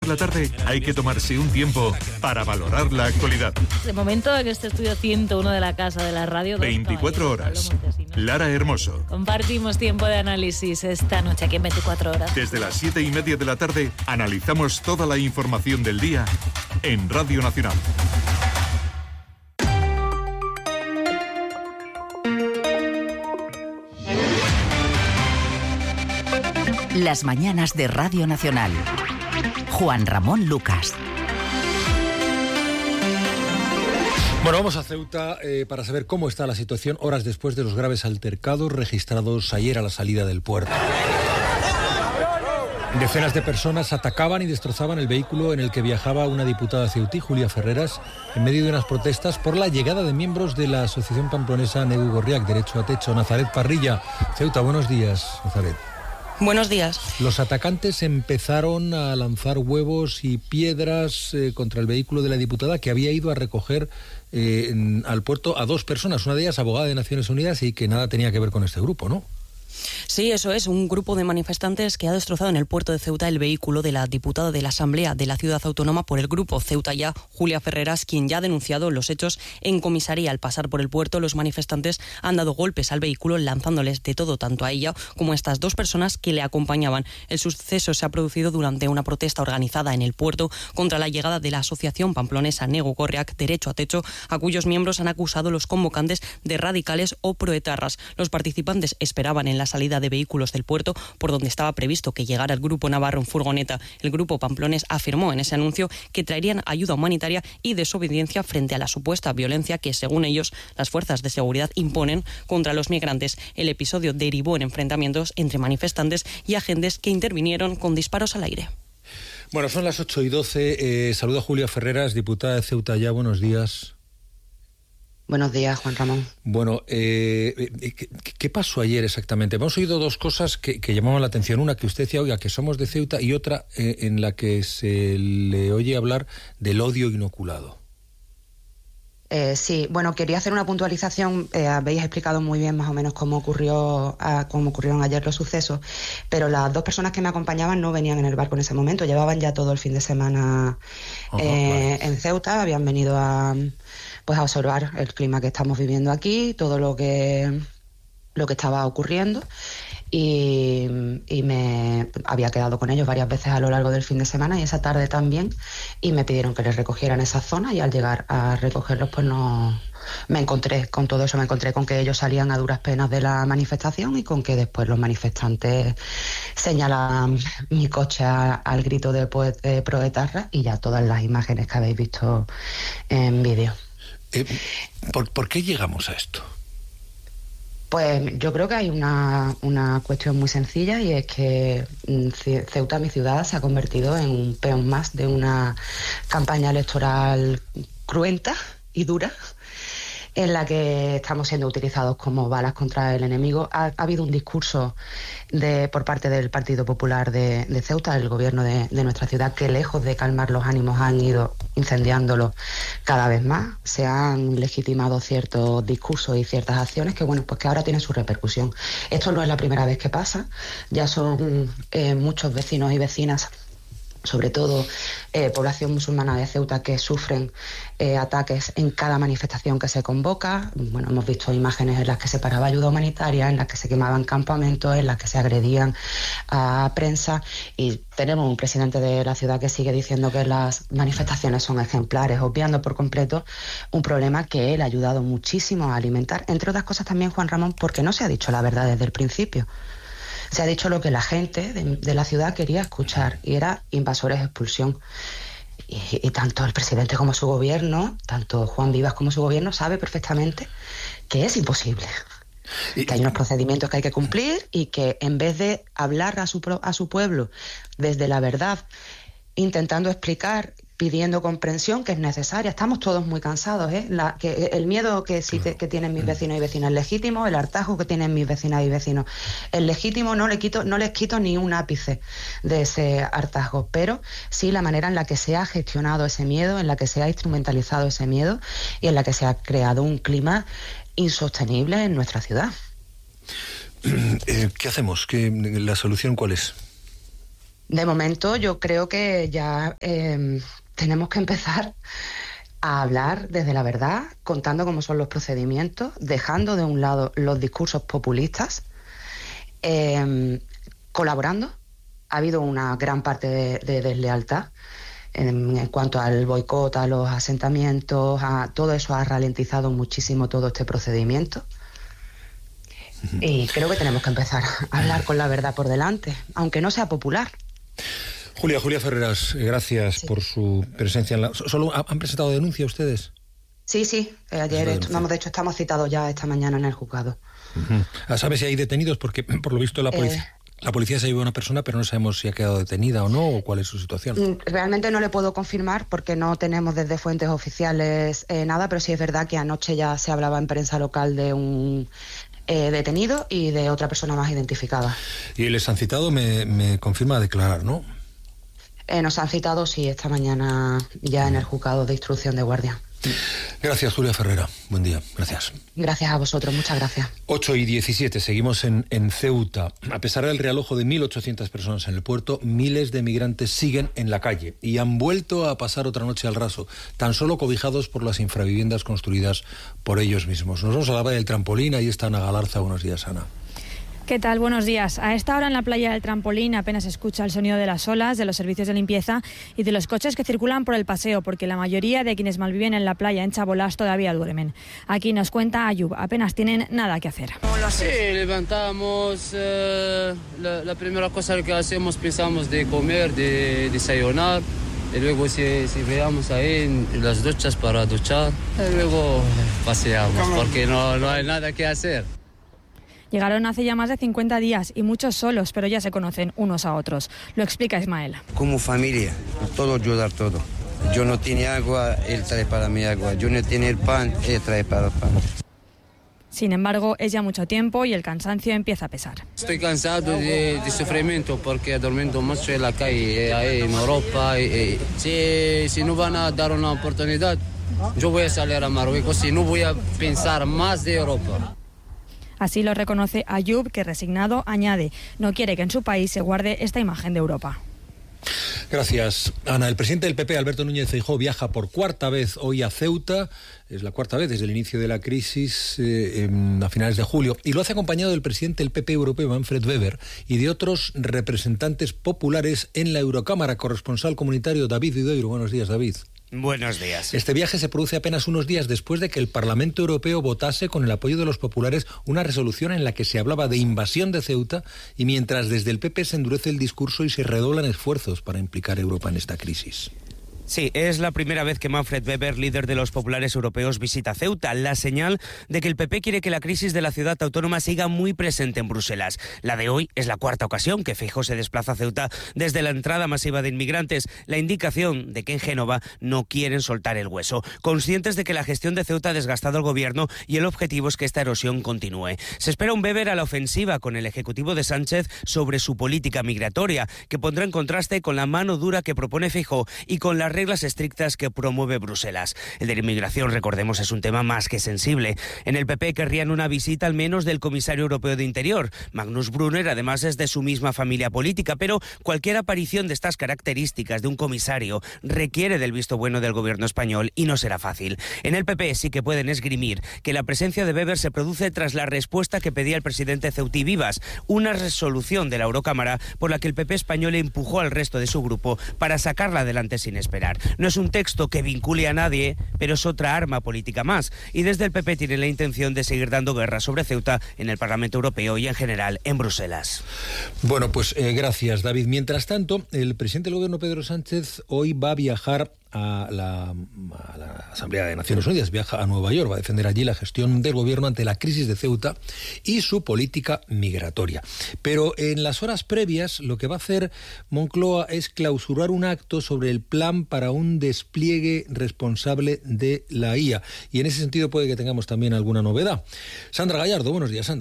la tarde hay que tomarse un tiempo para valorar la actualidad. De momento en este estudio 101 de la Casa de la Radio. 24 horas. Lara Hermoso. Compartimos tiempo de análisis esta noche aquí en 24 horas. Desde las 7:30 de la tarde analizamos toda la información del día en Radio Nacional. Las mañanas de Radio Nacional. Juan Ramón Lucas. Bueno, vamos a Ceuta para saber cómo está la situación horas después de los graves altercados registrados ayer a la salida del puerto. Decenas de personas atacaban y destrozaban el vehículo en el que viajaba una diputada ceutí, Julia Ferreras, en medio de unas protestas por la llegada de miembros de la asociación pamplonesa Negu Gorriak, Derecho a Techo. Nazaret Parrilla, Ceuta, buenos días, Nazaret. Buenos días. Los atacantes empezaron a lanzar huevos y piedras contra el vehículo de la diputada, que había ido a recoger al puerto a dos personas, una de ellas abogada de Naciones Unidas y que nada tenía que ver con este grupo, ¿no? Sí, eso es, un grupo de manifestantes que ha destrozado en el puerto de Ceuta el vehículo de la diputada de la Asamblea de la Ciudad Autónoma por el grupo Ceuta Ya, Julia Ferreras, quien ya ha denunciado los hechos en comisaría. Al pasar por el puerto, los manifestantes han dado golpes al vehículo, lanzándoles de todo, tanto a ella como a estas dos personas que le acompañaban. El suceso se ha producido durante una protesta organizada en el puerto contra la llegada de la asociación pamplonesa Negu Gorriak, Derecho a Techo, a cuyos miembros han acusado los convocantes de radicales o proetarras. Los participantes esperaban en la salida de vehículos del puerto, por donde estaba previsto que llegara el grupo navarro en furgoneta. El grupo pamplonés afirmó en ese anuncio que traerían ayuda humanitaria y desobediencia frente a la supuesta violencia que, según ellos, las fuerzas de seguridad imponen contra los migrantes. El episodio derivó en enfrentamientos entre manifestantes y agentes que intervinieron con disparos al aire. Bueno, son las 8:12. Saludo a Julia Ferreras, diputada de Ceuta Ya. Buenos días. Buenos días, Juan Ramón. Bueno, ¿qué pasó ayer exactamente? Hemos oído dos cosas que llamaban la atención. Una, que usted decía, oiga, que somos de Ceuta, y otra en la que se le oye hablar del odio inoculado. Sí, bueno, quería hacer una puntualización. Habéis explicado muy bien más o menos cómo ocurrieron ayer los sucesos, pero las dos personas que me acompañaban no venían en el barco en ese momento, llevaban ya todo el fin de semana vale. En Ceuta, habían venido a observar el clima que estamos viviendo aquí, todo lo que estaba ocurriendo, y me había quedado con ellos varias veces a lo largo del fin de semana y esa tarde también, y me pidieron que les recogieran esa zona, y al llegar a recogerlos pues no me encontré con todo eso. Me encontré con que ellos salían a duras penas de la manifestación y con que después los manifestantes señalaban mi coche al grito de proetarra, y ya todas las imágenes que habéis visto en vídeo. ¿Por qué llegamos a esto? Pues yo creo que hay una cuestión muy sencilla, y es que Ceuta, mi ciudad, se ha convertido en un peón más de una campaña electoral cruenta y dura, en la que estamos siendo utilizados como balas contra el enemigo. Ha habido un discurso por parte del Partido Popular de Ceuta, el gobierno de nuestra ciudad, que lejos de calmar los ánimos han ido incendiándolo cada vez más. Se han legitimado ciertos discursos y ciertas acciones que, bueno, pues que ahora tienen su repercusión. Esto no es la primera vez que pasa, ya son muchos vecinos y vecinas, sobre todo población musulmana de Ceuta, que sufren ataques en cada manifestación que se convoca. Bueno, hemos visto imágenes en las que se paraba ayuda humanitaria, en las que se quemaban campamentos, en las que se agredían a prensa, y tenemos un presidente de la ciudad que sigue diciendo que las manifestaciones son ejemplares, obviando por completo un problema que él ha ayudado muchísimo a alimentar, entre otras cosas también, Juan Ramón, porque no se ha dicho la verdad desde el principio. Se ha dicho lo que la gente de la ciudad quería escuchar, y era invasores, expulsión. Y tanto el presidente como su gobierno, tanto Juan Vivas como su gobierno, sabe perfectamente que es imposible. Que hay unos procedimientos que hay que cumplir, y que en vez de hablar a su pueblo desde la verdad, intentando explicar, pidiendo comprensión, que es necesaria. Estamos todos muy cansados, que el miedo que tienen mis vecinos y vecinas es legítimo, el hartazgo que tienen mis vecinas y vecinos es legítimo. No les quito ni un ápice de ese hartazgo, pero sí la manera en la que se ha gestionado ese miedo, en la que se ha instrumentalizado ese miedo, y en la que se ha creado un clima insostenible en nuestra ciudad. ¿Qué hacemos? ¿La solución cuál es? De momento yo creo que ya tenemos que empezar a hablar desde la verdad, contando cómo son los procedimientos, dejando de un lado los discursos populistas, colaborando. Ha habido una gran parte de deslealtad en cuanto al boicot, a los asentamientos, todo eso ha ralentizado muchísimo todo este procedimiento. Y creo que tenemos que empezar a hablar con la verdad por delante, aunque no sea popular. Julia Ferreras, gracias por su presencia. ¿Solo han presentado denuncia ustedes? Sí. Ayer, de hecho, estamos citados ya esta mañana en el juzgado. ¿Sabes si hay detenidos? Porque, por lo visto, la policía se llevó a una persona, pero no sabemos si ha quedado detenida o no, o cuál es su situación. Realmente no le puedo confirmar porque no tenemos desde fuentes oficiales nada, pero sí es verdad que anoche ya se hablaba en prensa local de un detenido y de otra persona más identificada. Y les han citado, me confirma, a declarar, ¿no? Nos han citado, sí, esta mañana ya en el juzgado de instrucción de guardia. Gracias, Julia Ferrera. Buen día. Gracias. Gracias a vosotros. Muchas gracias. 8:17. Seguimos en Ceuta. A pesar del realojo de 1.800 personas en el puerto, miles de migrantes siguen en la calle y han vuelto a pasar otra noche al raso, tan solo cobijados por las infraviviendas construidas por ellos mismos. Nos vamos a la playa del Trampolín. Ahí está Ana Galarza. Buenos días, Ana. ¿Qué tal? Buenos días. A esta hora en la playa del Trampolín apenas se escucha el sonido de las olas, de los servicios de limpieza y de los coches que circulan por el paseo, porque la mayoría de quienes malviven en la playa en Chabolas todavía duermen. Aquí nos cuenta Ayub, apenas tienen nada que hacer. Sí, levantamos, la primera cosa que hacemos, pensamos de comer, de desayunar, y luego si veamos ahí en las duchas para duchar, y luego paseamos, porque no hay nada que hacer. Llegaron hace ya más de 50 días y muchos solos, pero ya se conocen unos a otros. Lo explica Ismael. Como familia, todo ayudar todo. Yo no tenía agua, él trae para mí agua. Yo no tenía el pan, él trae para el pan. Sin embargo, es ya mucho tiempo y el cansancio empieza a pesar. Estoy cansado de sufrimiento porque he dormido mucho en la calle, ahí en Europa. Si no van a dar una oportunidad, yo voy a salir a Marruecos y no voy a pensar más de Europa. Así lo reconoce Ayub, que resignado añade, no quiere que en su país se guarde esta imagen de Europa. Gracias, Ana. El presidente del PP, Alberto Núñez Feijóo, viaja por cuarta vez hoy a Ceuta. Es la cuarta vez desde el inicio de la crisis a finales de julio. Y lo hace acompañado del presidente del PP europeo, Manfred Weber, y de otros representantes populares en la Eurocámara. Corresponsal comunitario David Vidoiro. Buenos días, David. Buenos días. Este viaje se produce apenas unos días después de que el Parlamento Europeo votase, con el apoyo de los populares, una resolución en la que se hablaba de invasión de Ceuta, y mientras desde el PP se endurece el discurso y se redoblan esfuerzos para implicar a Europa en esta crisis. Sí, es la primera vez que Manfred Weber, líder de los populares europeos, visita Ceuta, la señal de que el PP quiere que la crisis de la ciudad autónoma siga muy presente en Bruselas. La de hoy es la cuarta ocasión que Feijóo se desplaza a Ceuta desde la entrada masiva de inmigrantes, la indicación de que en Génova no quieren soltar el hueso, conscientes de que la gestión de Ceuta ha desgastado al gobierno y el objetivo es que esta erosión continúe. Se espera un Weber a la ofensiva con el ejecutivo de Sánchez sobre su política migratoria, que pondrá en contraste con la mano dura que propone Feijóo y con las reglas estrictas que promueve Bruselas. El de la inmigración, recordemos, es un tema más que sensible. En el PP querrían una visita al menos del comisario europeo de Interior. Magnus Brunner, además, es de su misma familia política, pero cualquier aparición de estas características de un comisario requiere del visto bueno del gobierno español y no será fácil. En el PP sí que pueden esgrimir que la presencia de Weber se produce tras la respuesta que pedía el presidente Ceutí Vivas, una resolución de la Eurocámara por la que el PP español empujó al resto de su grupo para sacarla adelante sin esperar. No es un texto que vincule a nadie, pero es otra arma política más. Y desde el PP tiene la intención de seguir dando guerra sobre Ceuta en el Parlamento Europeo y en general en Bruselas. Bueno, pues gracias, David. Mientras tanto, el presidente del gobierno, Pedro Sánchez, hoy va a viajar a la Asamblea de Naciones Unidas, viaja a Nueva York, va a defender allí la gestión del gobierno ante la crisis de Ceuta y su política migratoria. Pero en las horas previas lo que va a hacer Moncloa es clausurar un acto sobre el plan para un despliegue responsable de la IA, y en ese sentido puede que tengamos también alguna novedad. Sandra Gallardo, buenos días, Sandra.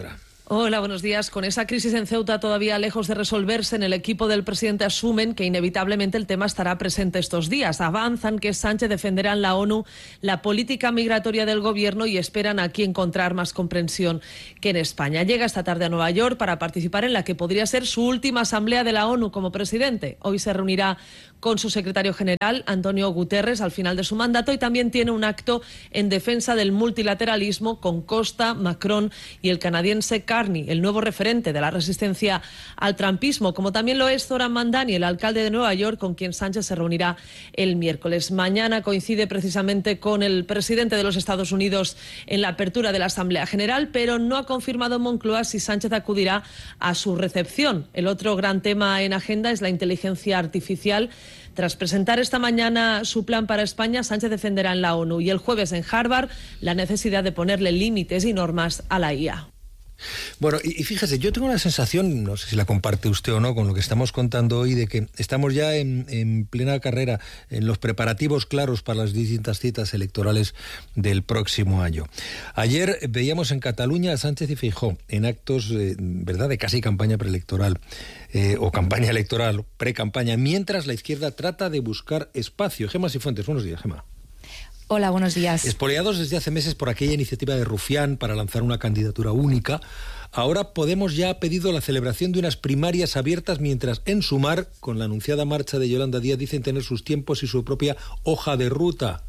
Hola, buenos días. Con esa crisis en Ceuta todavía lejos de resolverse, en el equipo del presidente asumen que inevitablemente el tema estará presente estos días. Avanzan que Sánchez defenderá en la ONU la política migratoria del gobierno y esperan aquí encontrar más comprensión que en España. Llega esta tarde a Nueva York para participar en la que podría ser su última asamblea de la ONU como presidente. Hoy se reunirá con su secretario general, Antonio Guterres, al final de su mandato, y también tiene un acto en defensa del multilateralismo con Costa, Macron y el canadiense Carney, el nuevo referente de la resistencia al trumpismo, como también lo es Zoran Mandani, el alcalde de Nueva York, con quien Sánchez se reunirá el miércoles. Mañana coincide precisamente con el presidente de los Estados Unidos en la apertura de la Asamblea General, pero no ha confirmado Moncloa si Sánchez acudirá a su recepción. El otro gran tema en agenda es la inteligencia artificial. Tras presentar esta mañana su plan para España, Sánchez defenderá en la ONU y el jueves en Harvard la necesidad de ponerle límites y normas a la IA. Bueno, y fíjese, yo tengo la sensación, no sé si la comparte usted o no, con lo que estamos contando hoy, de que estamos ya en plena carrera, en los preparativos claros para las distintas citas electorales del próximo año. Ayer veíamos en Cataluña a Sánchez y Feijóo en actos, ¿verdad?, de casi campaña preelectoral, o campaña electoral, pre-campaña, mientras la izquierda trata de buscar espacio. Gemma Sifuentes, buenos días, Gemma. Hola, buenos días. Espoleados desde hace meses por aquella iniciativa de Rufián para lanzar una candidatura única, ahora Podemos ya ha pedido la celebración de unas primarias abiertas, mientras en Sumar, con la anunciada marcha de Yolanda Díaz, dicen tener sus tiempos y su propia hoja de ruta.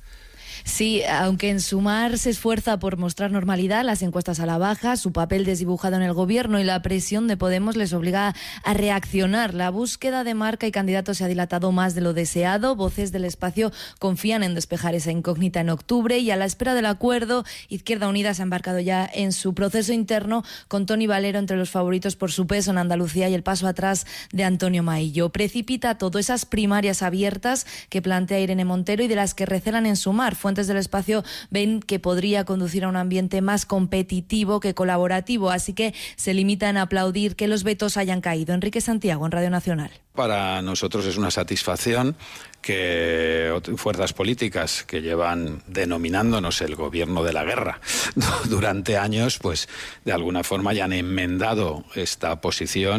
Sí, aunque en Sumar se esfuerza por mostrar normalidad, las encuestas a la baja, su papel desdibujado en el gobierno y la presión de Podemos les obliga a reaccionar. La búsqueda de marca y candidatos se ha dilatado más de lo deseado. Voces del espacio confían en despejar esa incógnita en octubre y a la espera del acuerdo, Izquierda Unida se ha embarcado ya en su proceso interno con Toni Valero entre los favoritos por su peso en Andalucía y el paso atrás de Antonio Maillo. Precipita todo esas primarias abiertas que plantea Irene Montero y de las que recelan en Sumar. Fuentes del espacio ven que podría conducir a un ambiente más competitivo que colaborativo, así que se limitan a aplaudir que los vetos hayan caído. Enrique Santiago, en Radio Nacional. Para nosotros es una satisfacción que fuerzas políticas que llevan denominándonos el gobierno de la guerra durante años, pues de alguna forma ya han enmendado esta posición.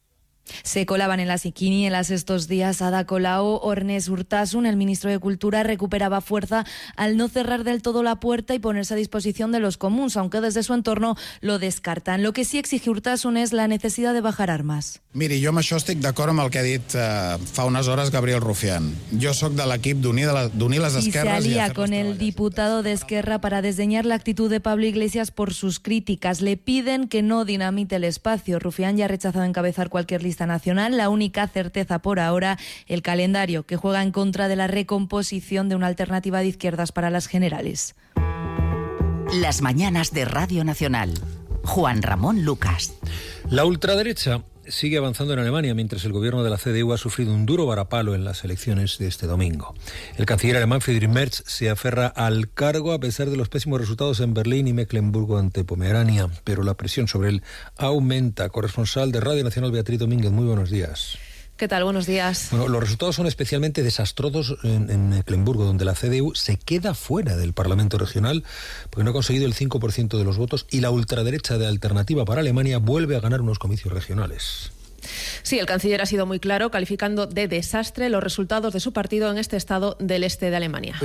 Se colaban en las quinielas estos días Ada Colau, Ornés Urtasun. El ministro de Cultura recuperaba fuerza al no cerrar del todo la puerta y ponerse a disposición de los comuns, aunque desde su entorno lo descartan. Lo que sí exige Urtasun es la necesidad de bajar armas. Miri, jo amb això estic d'acord amb el que ha dit fa unes hores Gabriel Rufián. Jo soc de l'equip d'unir les esquerres. Y se alía con el diputado de Esquerra para desdeñar la actitud de Pablo Iglesias por sus críticas. Le piden que no dinamite el espacio. Rufián ya ha rechazado encabezar cualquier lista nacional. La única certeza por ahora, el calendario, que juega en contra de la recomposición de una alternativa de izquierdas para las generales. Las mañanas de Radio Nacional. Juan Ramón Lucas. La ultraderecha sigue avanzando en Alemania, mientras el gobierno de la CDU ha sufrido un duro varapalo en las elecciones de este domingo. El canciller alemán Friedrich Merz se aferra al cargo a pesar de los pésimos resultados en Berlín y Mecklemburgo ante Pomerania, pero la presión sobre él aumenta. Corresponsal de Radio Nacional, Beatriz Domínguez, muy buenos días. ¿Qué tal? Buenos días. Bueno, los resultados son especialmente desastrosos en Mecklemburgo, donde la CDU se queda fuera del Parlamento regional porque no ha conseguido el 5% de los votos y la ultraderecha de Alternativa para Alemania vuelve a ganar unos comicios regionales. Sí, el canciller ha sido muy claro, calificando de desastre los resultados de su partido en este estado del este de Alemania.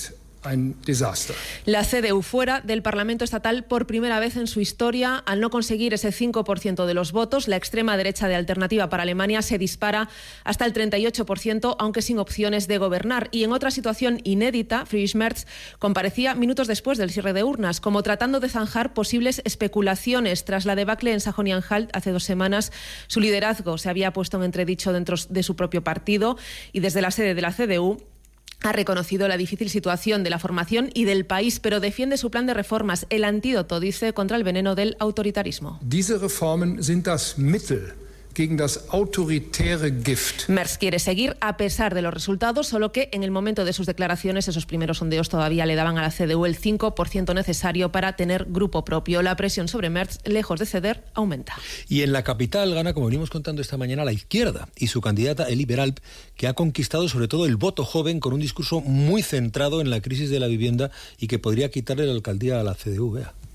La CDU fuera del Parlamento estatal por primera vez en su historia. Al no conseguir ese 5% de los votos, la extrema derecha de Alternativa para Alemania se dispara hasta el 38%, aunque sin opciones de gobernar. Y en otra situación inédita, Friedrich Merz comparecía minutos después del cierre de urnas, como tratando de zanjar posibles especulaciones. Tras la debacle en Sajonia-Anhalt hace 2 semanas, su liderazgo se había puesto en entredicho dentro de su propio partido y desde la sede de la CDU ha reconocido la difícil situación de la formación y del país, pero defiende su plan de reformas, el antídoto, dice, contra el veneno del autoritarismo. Diese Reformen sind das Mittel gegen das autoritäre Gift. Merz quiere seguir a pesar de los resultados, solo que en el momento de sus declaraciones, esos primeros sondeos todavía le daban a la CDU el 5% necesario para tener grupo propio. La presión sobre Merz, lejos de ceder, aumenta. Y en la capital gana, como venimos contando esta mañana, la izquierda y su candidata Eli Beralp, que ha conquistado sobre todo el voto joven con un discurso muy centrado en la crisis de la vivienda y que podría quitarle la alcaldía a la CDU. Vea.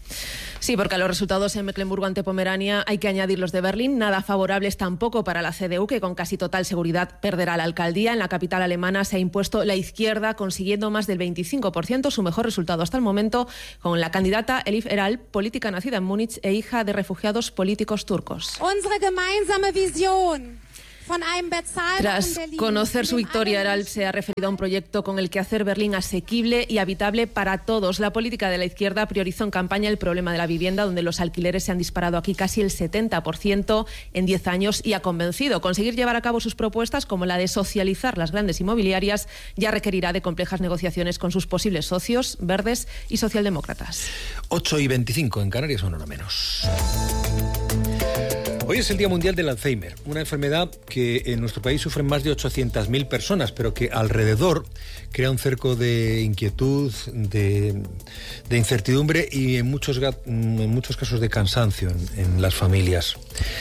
Sí, porque a los resultados en Mecklemburgo ante Pomerania hay que añadir los de Berlín, nada favorables tampoco para la CDU, que con casi total seguridad perderá la alcaldía. En la capital alemana se ha impuesto la izquierda, consiguiendo más del 25%, su mejor resultado hasta el momento, con la candidata Elif Eral, política nacida en Múnich e hija de refugiados políticos turcos. Unsere gemeinsame Vision. Tras conocer su victoria, Eral se ha referido a un proyecto con el que hacer Berlín asequible y habitable para todos. La política de la izquierda priorizó en campaña el problema de la vivienda, donde los alquileres se han disparado aquí casi el 70% en 10 años, y ha convencido. Conseguir llevar a cabo sus propuestas, como la de socializar las grandes inmobiliarias, ya requerirá de complejas negociaciones con sus posibles socios, verdes y socialdemócratas. 8:25 en Canarias, una hora menos. Hoy es el Día Mundial del Alzheimer, una enfermedad que en nuestro país sufren más de 800.000 personas, pero que alrededor crea un cerco de inquietud, de incertidumbre y en muchos casos de cansancio en las familias.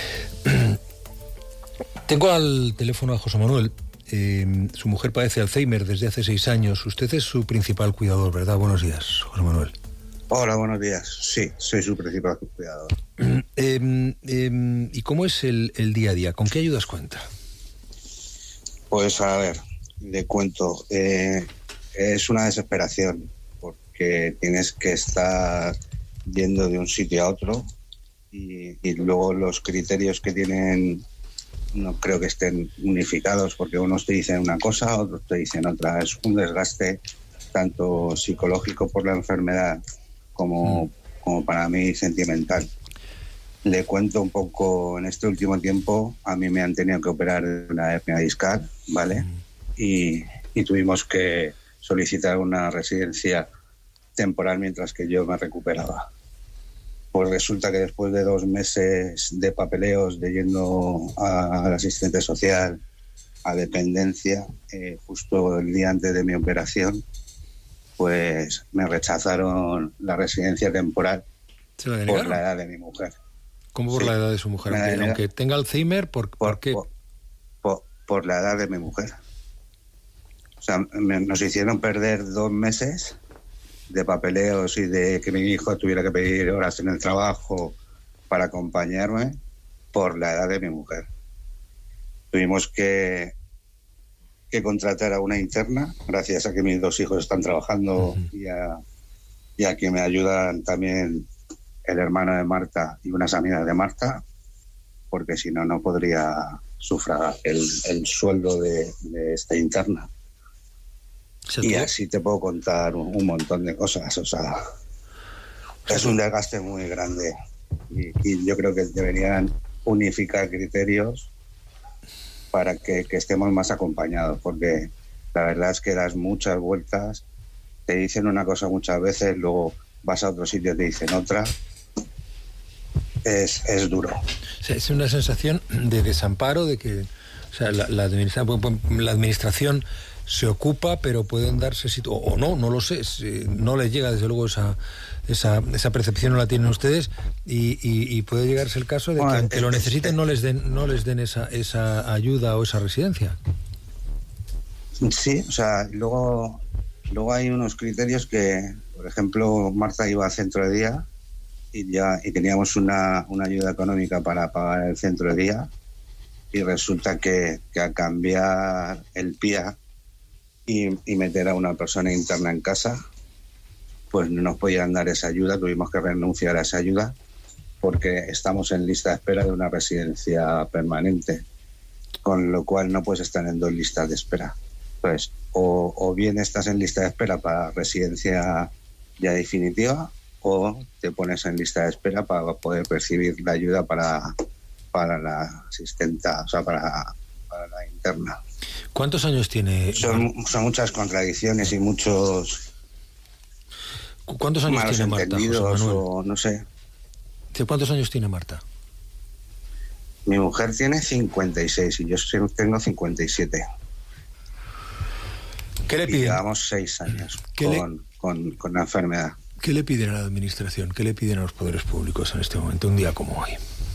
Tengo al teléfono a José Manuel. Su mujer padece Alzheimer desde hace 6 años. Usted es su principal cuidador, ¿verdad? Buenos días, José Manuel. Hola, buenos días. Sí, soy su principal cuidador. ¿Y cómo es el día a día? ¿Con qué ayudas cuenta? Pues a ver, le cuento. Es una desesperación porque tienes que estar yendo de un sitio a otro y luego los criterios que tienen no creo que estén unificados, porque unos te dicen una cosa, otros te dicen otra. Es un desgaste tanto psicológico por la enfermedad como para mí sentimental. Le cuento un poco, en este último tiempo a mí me han tenido que operar de una hernia discal, ¿vale? Y tuvimos que solicitar una residencia temporal mientras que yo me recuperaba. Pues resulta que después de 2 meses de papeleos, de yendo al asistente social, a dependencia, justo el día antes de mi operación, pues me rechazaron la residencia temporal por la edad de mi mujer. ¿Cómo por la edad de su mujer? Aunque tenga Alzheimer, ¿por qué? Por la edad de mi mujer. O sea, nos hicieron perder 2 meses de papeleos y de que mi hijo tuviera que pedir horas en el trabajo para acompañarme por la edad de mi mujer. Tuvimos que contratar a una interna, gracias a que mis 2 hijos están trabajando y a que me ayudan también el hermano de Marta y unas amigas de Marta, porque si no, no podría sufragar el sueldo de esta interna. Y así te puedo contar un montón de cosas. O sea, es un desgaste muy grande y yo creo que deberían unificar criterios para que estemos más acompañados, porque la verdad es que das muchas vueltas, te dicen una cosa muchas veces, luego vas a otro sitio y te dicen otra. Es duro. O sea, es una sensación de desamparo, de que, o sea, la administración se ocupa, pero pueden darse o no lo sé, no les llega desde luego esa percepción, no la tienen ustedes, y puede llegarse el caso de que aunque lo necesiten no les den esa ayuda o esa residencia. Sí, o sea, luego hay unos criterios que, por ejemplo, Marta iba al centro de día y teníamos una ayuda económica para pagar el centro de día, y resulta que al cambiar el PIA y meter a una persona interna en casa, pues no nos podían dar esa ayuda, tuvimos que renunciar a esa ayuda porque estamos en lista de espera de una residencia permanente, con lo cual no puedes estar en 2 listas de espera. Pues o bien estás en lista de espera para residencia ya definitiva, o te pones en lista de espera para poder percibir la ayuda para la asistenta, o sea, para la interna. ¿Cuántos años tiene? Son muchas contradicciones y muchos... ¿Cuántos años tiene Marta, José Manuel? O no sé. ¿Cuántos años tiene Marta? Mi mujer tiene 56 y yo tengo 57. ¿Qué le piden? Y llevamos 6 años con la enfermedad. ¿Qué le piden a la administración? ¿Qué le piden a los poderes públicos en este momento, un día como hoy?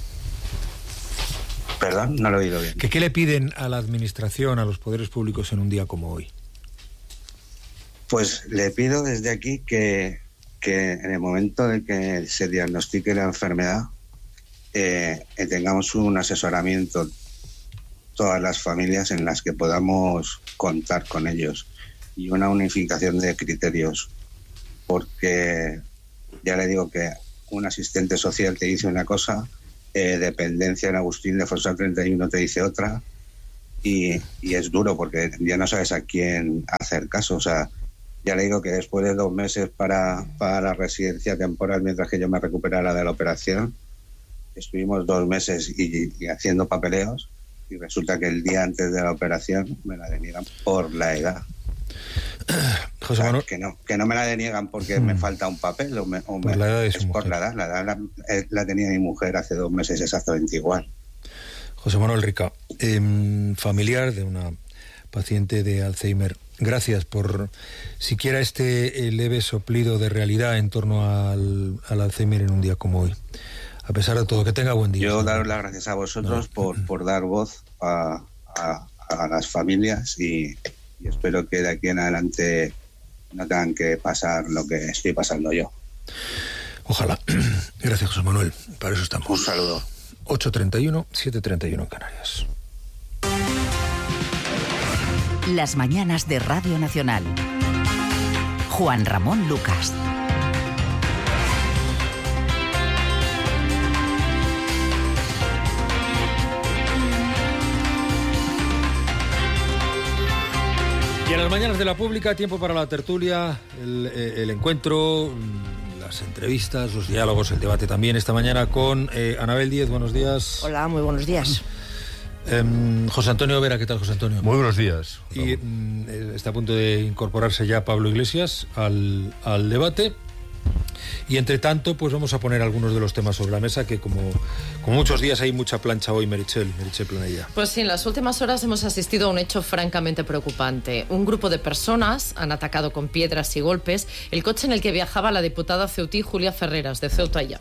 Perdón, no lo he oído bien. ¿Qué le piden a la administración, a los poderes públicos en un día como hoy? Pues le pido desde aquí que que en el momento de que se diagnostique la enfermedad tengamos un asesoramiento, todas las familias, en las que podamos contar con ellos, y una unificación de criterios, porque ya le digo que un asistente social te dice una cosa, dependencia en Agustín de Fossal 31 te dice otra, y es duro porque ya no sabes a quién hacer caso. O sea, ya le digo que después de 2 meses para la residencia temporal, mientras que yo me recuperara de la operación, estuvimos 2 meses y haciendo papeleos, y resulta que el día antes de la operación me la deniegan por la edad. José Manuel, que no me la deniegan porque me falta un papel por la edad de su mujer. Por la edad la tenía mi mujer hace 2 meses exactamente igual. José Manuel Rica, familiar de una paciente de Alzheimer, gracias por siquiera este leve soplido de realidad en torno al Alzheimer en un día como hoy. A pesar de todo, que tenga buen día. Yo daros las gracias a vosotros por dar voz a las familias, y espero que de aquí en adelante no tengan que pasar lo que estoy pasando yo. Ojalá. Gracias, José Manuel. Para eso estamos. Un saludo. 8:31, 7:31 en Canarias. Las mañanas de Radio Nacional. Juan Ramón Lucas. Y en las mañanas de la pública, tiempo para la tertulia, el encuentro, las entrevistas, los diálogos, el debate también esta mañana con Anabel Díez. Buenos días. Hola, muy buenos días. José Antonio Vera, ¿qué tal, José Antonio? Muy buenos días. Y está a punto de incorporarse ya Pablo Iglesias al debate. Y entre tanto, pues vamos a poner algunos de los temas sobre la mesa, que como muchos días hay mucha plancha hoy, Meritxell Planella. Pues sí, en las últimas horas hemos asistido a un hecho francamente preocupante. Un grupo de personas han atacado con piedras y golpes el coche en el que viajaba la diputada ceutí Julia Ferreras, de Ceuta ya.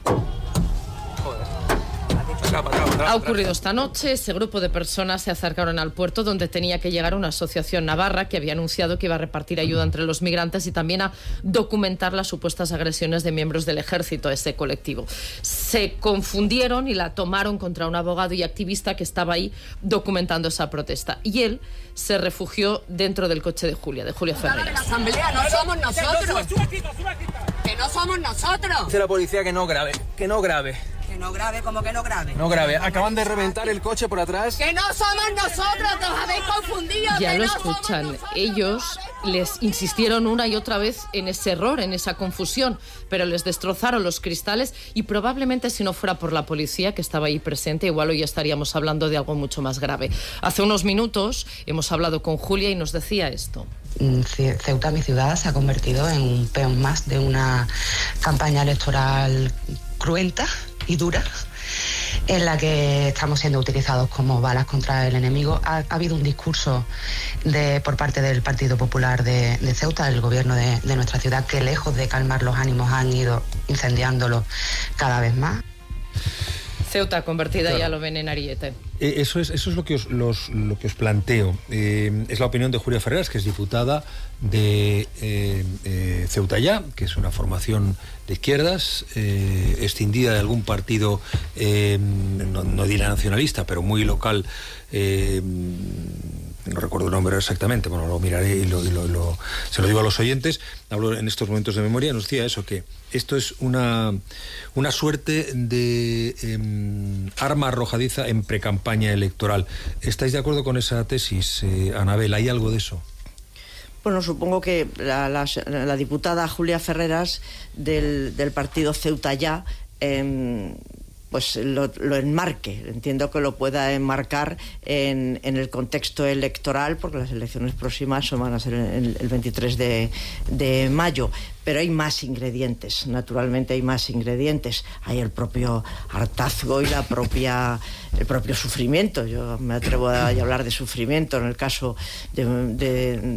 Ha ocurrido esta noche. Ese grupo de personas se acercaron al puerto donde tenía que llegar una asociación navarra que había anunciado que iba a repartir ayuda entre los migrantes y también a documentar las supuestas agresiones de miembros del ejército a ese colectivo. Se confundieron y la tomaron contra un abogado y activista que estaba ahí documentando esa protesta. Y él se refugió dentro del coche de Julia Ferreras. La asamblea no somos nosotros. Que no somos nosotros. Dice la policía que no grabe. Que no grabe, ¿cómo que no grabe? No grabe. Acaban de reventar el coche por atrás. ¡Que no somos nosotros! ¡Os habéis confundido! Ya lo escuchan. Ellos les insistieron una y otra vez en ese error, en esa confusión, pero les destrozaron los cristales y probablemente si no fuera por la policía que estaba ahí presente, igual hoy estaríamos hablando de algo mucho más grave. Hace unos minutos hemos hablado con Julia y nos decía esto. Ceuta, mi ciudad, se ha convertido en un peón más de una campaña electoral cruenta y dura, en la que estamos siendo utilizados como balas contra el enemigo. Ha habido un discurso por parte del Partido Popular de Ceuta, el gobierno de nuestra ciudad, que lejos de calmar los ánimos han ido incendiándolo cada vez más. Ceuta convertida, claro, ya lo ven en ariete. Eso es lo que os planteo. Es la opinión de Julia Ferreras, que es diputada de Ceuta Ya, que es una formación de izquierdas, escindida de algún partido, no diré nacionalista, pero muy local. No recuerdo el nombre exactamente, bueno, lo miraré y se lo digo a los oyentes. Hablo en estos momentos de memoria, nos decía eso, que esto es una suerte de arma arrojadiza en precampaña electoral. ¿Estáis de acuerdo con esa tesis, Anabel? ¿Hay algo de eso? Bueno, supongo que la diputada Julia Ferreras del partido Ceuta Ya pues lo enmarque. Entiendo que lo pueda enmarcar en el contexto electoral, porque las elecciones próximas van a ser el 23 de mayo. Pero hay más ingredientes, naturalmente hay más ingredientes. Hay el propio hartazgo y el propio sufrimiento. Yo me atrevo a hablar de sufrimiento en el caso de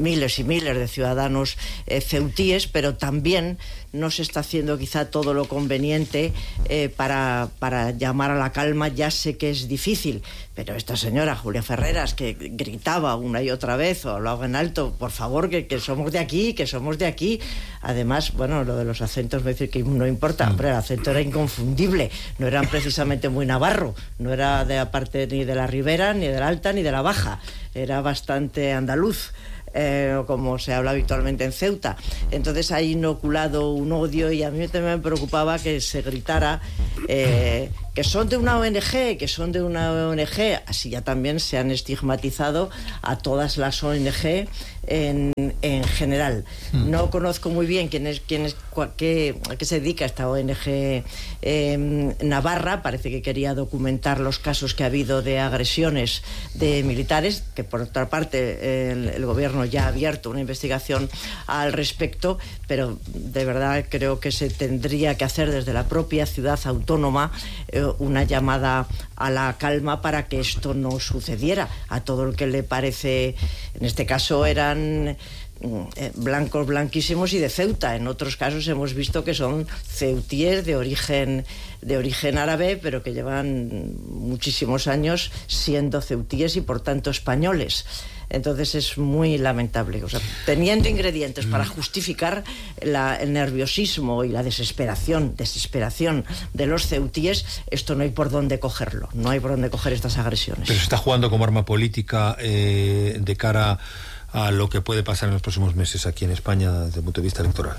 miles y miles de ciudadanos ceutíes, pero también no se está haciendo quizá todo lo conveniente para llamar a la calma. Ya sé que es difícil, pero esta señora Julia Ferreras, que gritaba una y otra vez o hablaba en alto, por favor, que somos de aquí, que somos de aquí. Además, bueno, lo de los acentos me dice que no importa, hombre, el acento era inconfundible, no era precisamente muy navarro, no era de la parte ni de la Ribera, ni de la Alta, ni de la Baja, era bastante andaluz. Como se habla habitualmente en Ceuta. Entonces ha inoculado un odio, y a mí también me preocupaba que se gritara que son de una ONG, que son de una ONG. Así ya también se han estigmatizado a todas las ONG en general. No conozco muy bien a qué se dedica esta ONG navarra. Parece que quería documentar los casos que ha habido de agresiones de militares, que por otra parte el gobierno ya ha abierto una investigación al respecto, pero de verdad creo que se tendría que hacer desde la propia ciudad autónoma una llamada a la calma para que esto no sucediera. A todo el que le parece, en este caso eran blancos blanquísimos y de Ceuta. En otros casos hemos visto que son ceutíes de origen árabe, pero que llevan muchísimos años siendo ceutíes y por tanto españoles. Entonces es muy lamentable. O sea, teniendo ingredientes para justificar el nerviosismo y la desesperación de los ceutíes, esto no hay por dónde cogerlo, no hay por dónde coger estas agresiones. Pero se está jugando como arma política de cara a lo que puede pasar en los próximos meses aquí en España desde el punto de vista electoral.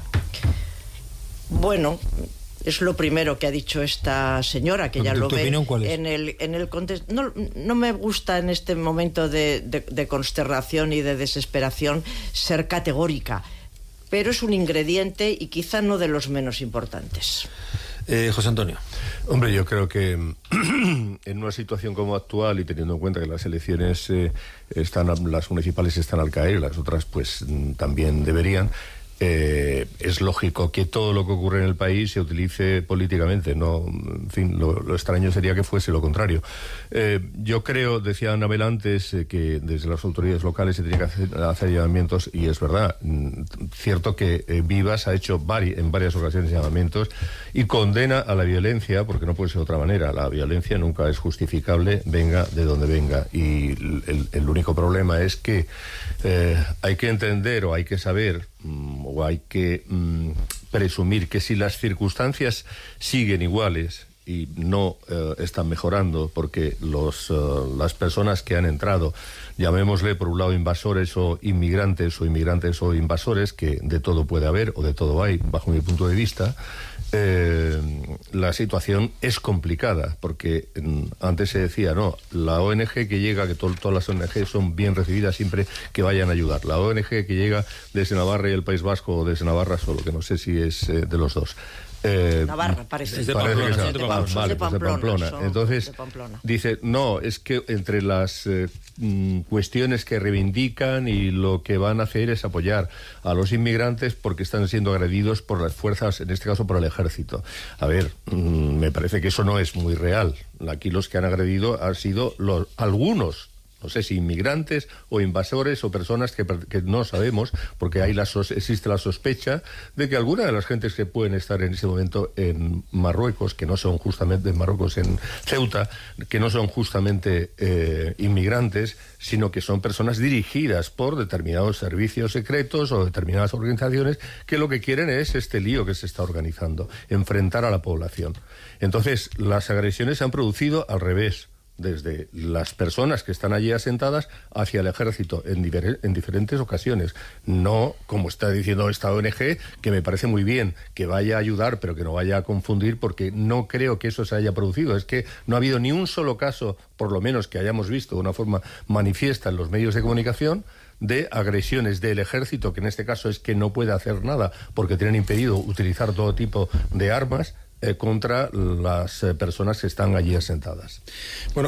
Bueno, es lo primero que ha dicho esta señora, que ya lo ve en el contexto. No me gusta en este momento de consternación y de desesperación ser categórica, pero es un ingrediente y quizá no de los menos importantes. José Antonio. Hombre, yo creo que en una situación como actual, y teniendo en cuenta que las elecciones las municipales están al caer, las otras pues también deberían, es lógico que todo lo que ocurre en el país se utilice políticamente. No, en fin, lo extraño sería que fuese lo contrario. Yo creo, decía Anabel antes, que desde las autoridades locales se tiene que hacer llamamientos, y es verdad. Cierto que Vivas ha hecho en varias ocasiones llamamientos y condena a la violencia, porque no puede ser de otra manera. La violencia nunca es justificable, venga de donde venga, y el único problema es que hay que entender o hay que saber o hay que presumir que si las circunstancias siguen iguales y no están mejorando, porque las personas que han entrado, llamémosle por un lado invasores o inmigrantes o invasores, que de todo puede haber o de todo hay, bajo mi punto de vista, la situación es complicada, porque antes se decía, no, la ONG que llega, que todas las ONG son bien recibidas siempre que vayan a ayudar. La ONG que llega desde Navarra y el País Vasco, o desde Navarra solo, que no sé si es de los dos. Navarra, parece. Es de Pamplona. Entonces, dice, no, es que entre las cuestiones que reivindican y lo que van a hacer es apoyar a los inmigrantes porque están siendo agredidos por las fuerzas, en este caso por el ejército. A ver, me parece que eso no es muy real. Aquí los que han agredido han sido algunos, no sé si inmigrantes o invasores o personas que no sabemos, porque existe la sospecha de que alguna de las gentes que pueden estar en ese momento en Marruecos, que no son justamente en Marruecos, en Ceuta, que no son justamente inmigrantes, sino que son personas dirigidas por determinados servicios secretos o determinadas organizaciones que lo que quieren es este lío que se está organizando, enfrentar a la población. Entonces, las agresiones se han producido al revés, desde las personas que están allí asentadas hacia el ejército en diferentes ocasiones. No, como está diciendo esta ONG, que me parece muy bien que vaya a ayudar, pero que no vaya a confundir, porque no creo que eso se haya producido. Es que no ha habido ni un solo caso, por lo menos que hayamos visto de una forma manifiesta en los medios de comunicación, de agresiones del ejército, que en este caso es que no puede hacer nada porque tienen impedido utilizar todo tipo de armas, contra las personas que están allí asentadas. Bueno,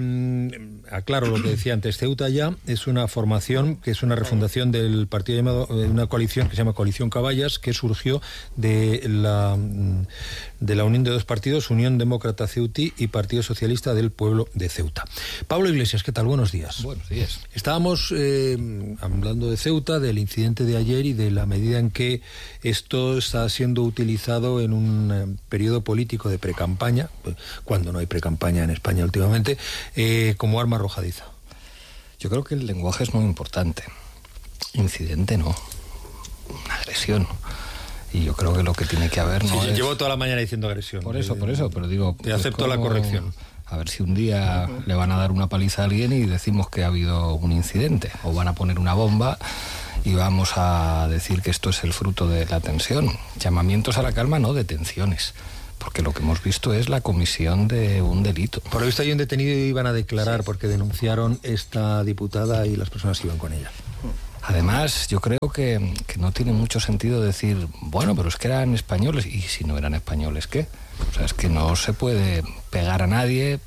aclaro lo que decía antes. Ceuta Ya es una formación que es una refundación del partido llamado, una coalición que se llama Coalición Caballas, que surgió de la unión de dos partidos, Unión Demócrata Ceutí y Partido Socialista del Pueblo de Ceuta. Pablo Iglesias, ¿qué tal? Buenos días. Buenos días. Estábamos hablando de Ceuta, del incidente de ayer y de la medida en que esto está siendo utilizado en un periodo político de precampaña, cuando no hay precampaña en España últimamente, como arma arrojadiza. Yo creo que el lenguaje es muy importante. Incidente no, una agresión. Y yo creo que lo que tiene que haber no es... Llevo toda la mañana diciendo agresión. Por eso, pero digo... Te acepto la corrección. A ver si un día le van a dar una paliza a alguien y decimos que ha habido un incidente, o van a poner una bomba y vamos a decir que esto es el fruto de la tensión. Llamamientos a la calma, no detenciones, porque lo que hemos visto es la comisión de un delito. Por lo visto hay un detenido y iban a declarar porque denunciaron esta diputada y las personas que iban con ella. Además, yo creo que no tiene mucho sentido decir, bueno, pero es que eran españoles, y si no eran españoles, ¿qué? O sea, es que no se puede pegar a nadie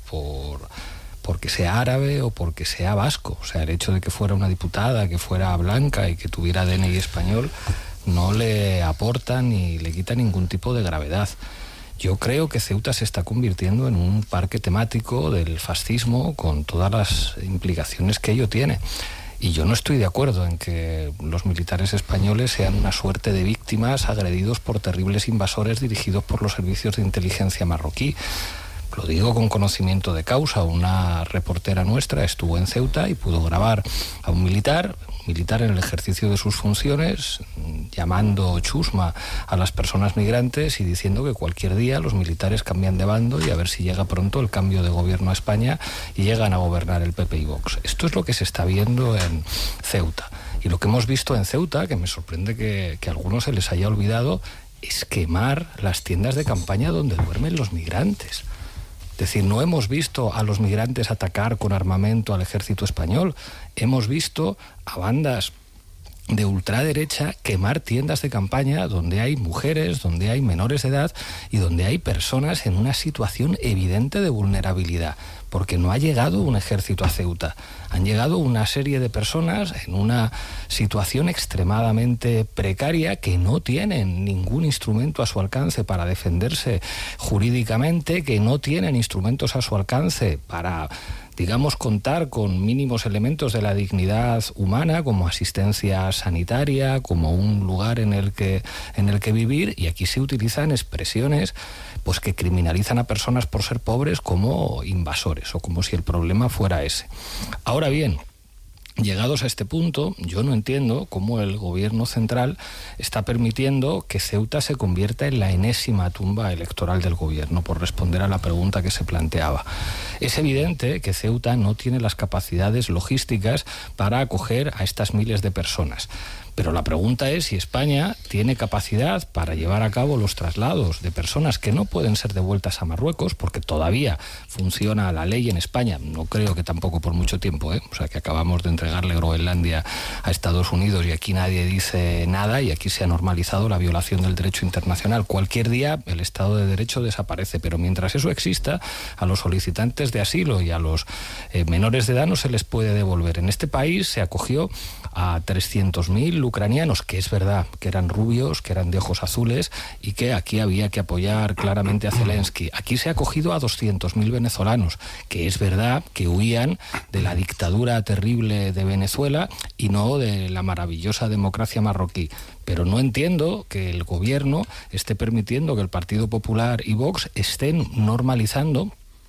porque sea árabe o porque sea vasco. O sea, el hecho de que fuera una diputada, que fuera blanca y que tuviera DNI español, no le aporta ni le quita ningún tipo de gravedad. Yo creo que Ceuta se está convirtiendo en un parque temático del fascismo con todas las implicaciones que ello tiene. Y yo no estoy de acuerdo en que los militares españoles sean una suerte de víctimas agredidos por terribles invasores dirigidos por los servicios de inteligencia marroquí. Lo digo con conocimiento de causa. Una reportera nuestra estuvo en Ceuta y pudo grabar a un militar en el ejercicio de sus funciones, llamando chusma a las personas migrantes y diciendo que cualquier día los militares cambian de bando y a ver si llega pronto el cambio de gobierno a España y llegan a gobernar el PP y Vox. Esto es lo que se está viendo en Ceuta. Y lo que hemos visto en Ceuta, que me sorprende que a algunos se les haya olvidado, es quemar las tiendas de campaña donde duermen los migrantes. Es decir, no hemos visto a los migrantes atacar con armamento al ejército español. Hemos visto a bandas de ultraderecha quemar tiendas de campaña donde hay mujeres, donde hay menores de edad y donde hay personas en una situación evidente de vulnerabilidad, porque no ha llegado un ejército a Ceuta. Han llegado una serie de personas en una situación extremadamente precaria que no tienen ningún instrumento a su alcance para defenderse jurídicamente, que no tienen instrumentos a su alcance para, digamos, contar con mínimos elementos de la dignidad humana, como asistencia sanitaria, como un lugar en el que vivir, y aquí se utilizan expresiones pues que criminalizan a personas por ser pobres como invasores, o como si el problema fuera ese. Ahora bien, llegados a este punto, yo no entiendo cómo el gobierno central está permitiendo que Ceuta se convierta en la enésima tumba electoral del gobierno, por responder a la pregunta que se planteaba. Es evidente que Ceuta no tiene las capacidades logísticas para acoger a estas miles de personas. Pero la pregunta es si España tiene capacidad para llevar a cabo los traslados de personas que no pueden ser devueltas a Marruecos, porque todavía funciona la ley en España, no creo que tampoco por mucho tiempo, o sea que acabamos de entregarle Groenlandia a Estados Unidos y aquí nadie dice nada y aquí se ha normalizado la violación del derecho internacional. Cualquier día el Estado de Derecho desaparece, pero mientras eso exista, a los solicitantes de asilo y a los menores de edad no se les puede devolver. En este país se acogió a 300.000 ucranianos, que es verdad que eran rubios, que eran de ojos azules y que aquí había que apoyar claramente a Zelensky. Aquí se ha acogido a 200.000 venezolanos, que es verdad que huían de la dictadura terrible de Venezuela y no de la maravillosa democracia marroquí. Pero no entiendo que el gobierno esté permitiendo que el Partido Popular y Vox estén normalizando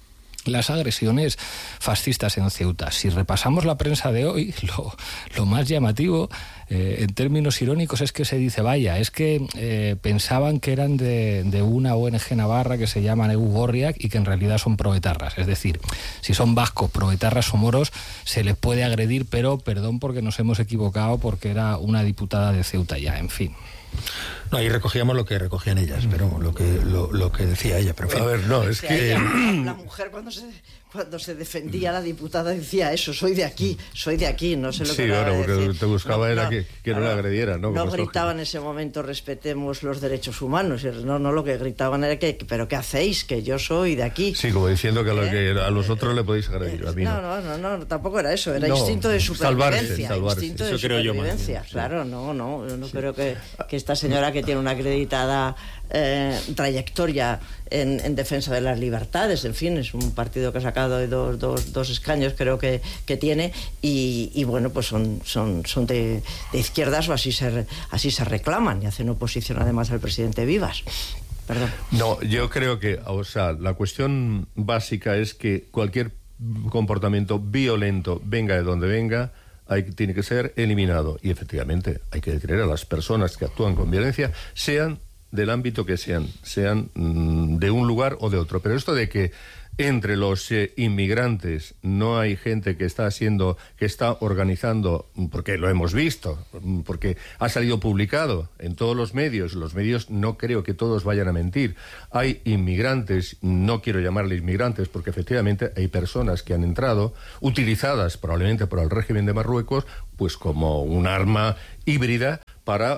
las agresiones fascistas en Ceuta. Si repasamos la prensa de hoy, lo más llamativo, en términos irónicos, es que se dice, vaya, es que pensaban que eran de una ONG navarra que se llama Negu Gorriak y que en realidad son proetarras. Es decir, si son vascos, proetarras o moros, se les puede agredir, pero perdón porque nos hemos equivocado, porque era una diputada de Ceuta ya, en fin. No, ahí recogíamos lo que recogían ellas, pero lo que decía ella. Pero a ver, no, es que la mujer cuando cuando se defendía la diputada decía eso, soy de aquí, no sé lo que ahora porque decir. te buscaba era que no le agrediera, ¿no? No gritaba en ese momento respetemos los derechos humanos, no lo que gritaban era que pero ¿qué hacéis? Que yo soy de aquí. Sí, como diciendo que a los otros le podéis agredir, a mí no, tampoco era eso, era instinto de supervivencia. Salvarse. Instinto de eso creo supervivencia, yo más. Claro, no creo que esta señora que tiene una acreditada trayectoria en defensa de las libertades, en fin, es un partido que ha sacado de dos escaños, creo que tiene, y bueno, pues son de izquierdas, o así se reclaman, y hacen oposición además al presidente Vivas. Perdón. No, yo creo que, la cuestión básica es que cualquier comportamiento violento, venga de donde venga, tiene que ser eliminado, y efectivamente hay que detener a las personas que actúan con violencia, sean del ámbito que sean de un lugar o de otro. Pero esto de que entre los inmigrantes no hay gente que está organizando, porque lo hemos visto, porque ha salido publicado en todos los medios no creo que todos vayan a mentir, hay inmigrantes, no quiero llamarle inmigrantes porque efectivamente hay personas que han entrado, utilizadas probablemente por el régimen de Marruecos, pues como un arma híbrida para,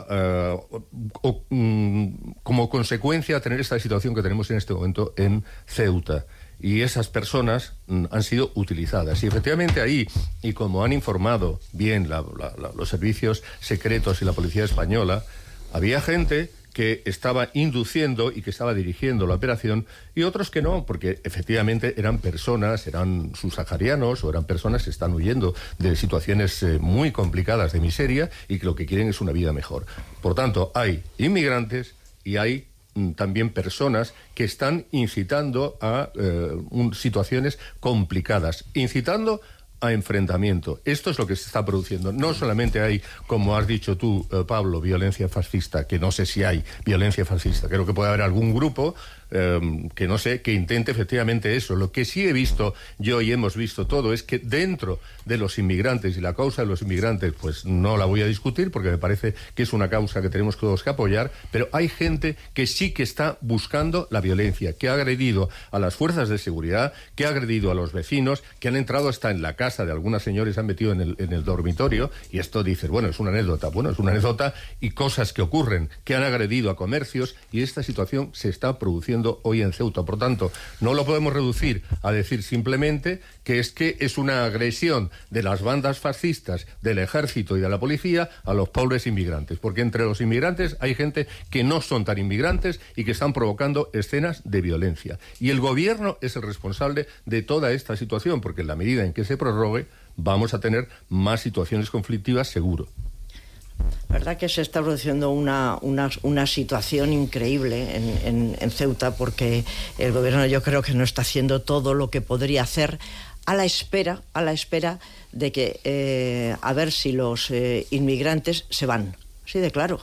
como consecuencia, tener esta situación que tenemos en este momento en Ceuta. Y esas personas han sido utilizadas. Y efectivamente ahí, y como han informado bien los servicios secretos y la policía española, había gente que estaba induciendo y que estaba dirigiendo la operación, y otros que no, porque efectivamente eran subsaharianos o eran personas que están huyendo de situaciones muy complicadas de miseria y que lo que quieren es una vida mejor. Por tanto, hay inmigrantes y hay también personas que están incitando a situaciones complicadas, incitando a enfrentamiento. Esto es lo que se está produciendo. No solamente hay, como has dicho tú, Pablo, violencia fascista, que no sé si hay violencia fascista. Creo que puede haber algún grupo que no sé, que intente efectivamente eso. Lo que sí he visto yo y hemos visto todo es que dentro de los inmigrantes, y la causa de los inmigrantes pues no la voy a discutir porque me parece que es una causa que tenemos todos que apoyar, pero hay gente que sí que está buscando la violencia, que ha agredido a las fuerzas de seguridad, que ha agredido a los vecinos, que han entrado hasta en la casa de algunas señores, se han metido en el dormitorio, y esto dices, bueno, es una anécdota y cosas que ocurren, que han agredido a comercios, y esta situación se está produciendo hoy en Ceuta. Por tanto, no lo podemos reducir a decir simplemente que es una agresión de las bandas fascistas, del ejército y de la policía a los pobres inmigrantes, porque entre los inmigrantes hay gente que no son tan inmigrantes y que están provocando escenas de violencia. Y el gobierno es el responsable de toda esta situación, porque en la medida en que se prorrogue vamos a tener más situaciones conflictivas seguro. verdad que se está produciendo una situación increíble en Ceuta, porque el gobierno yo creo que no está haciendo todo lo que podría hacer, a la espera de que a ver si los inmigrantes se van. Así de claro.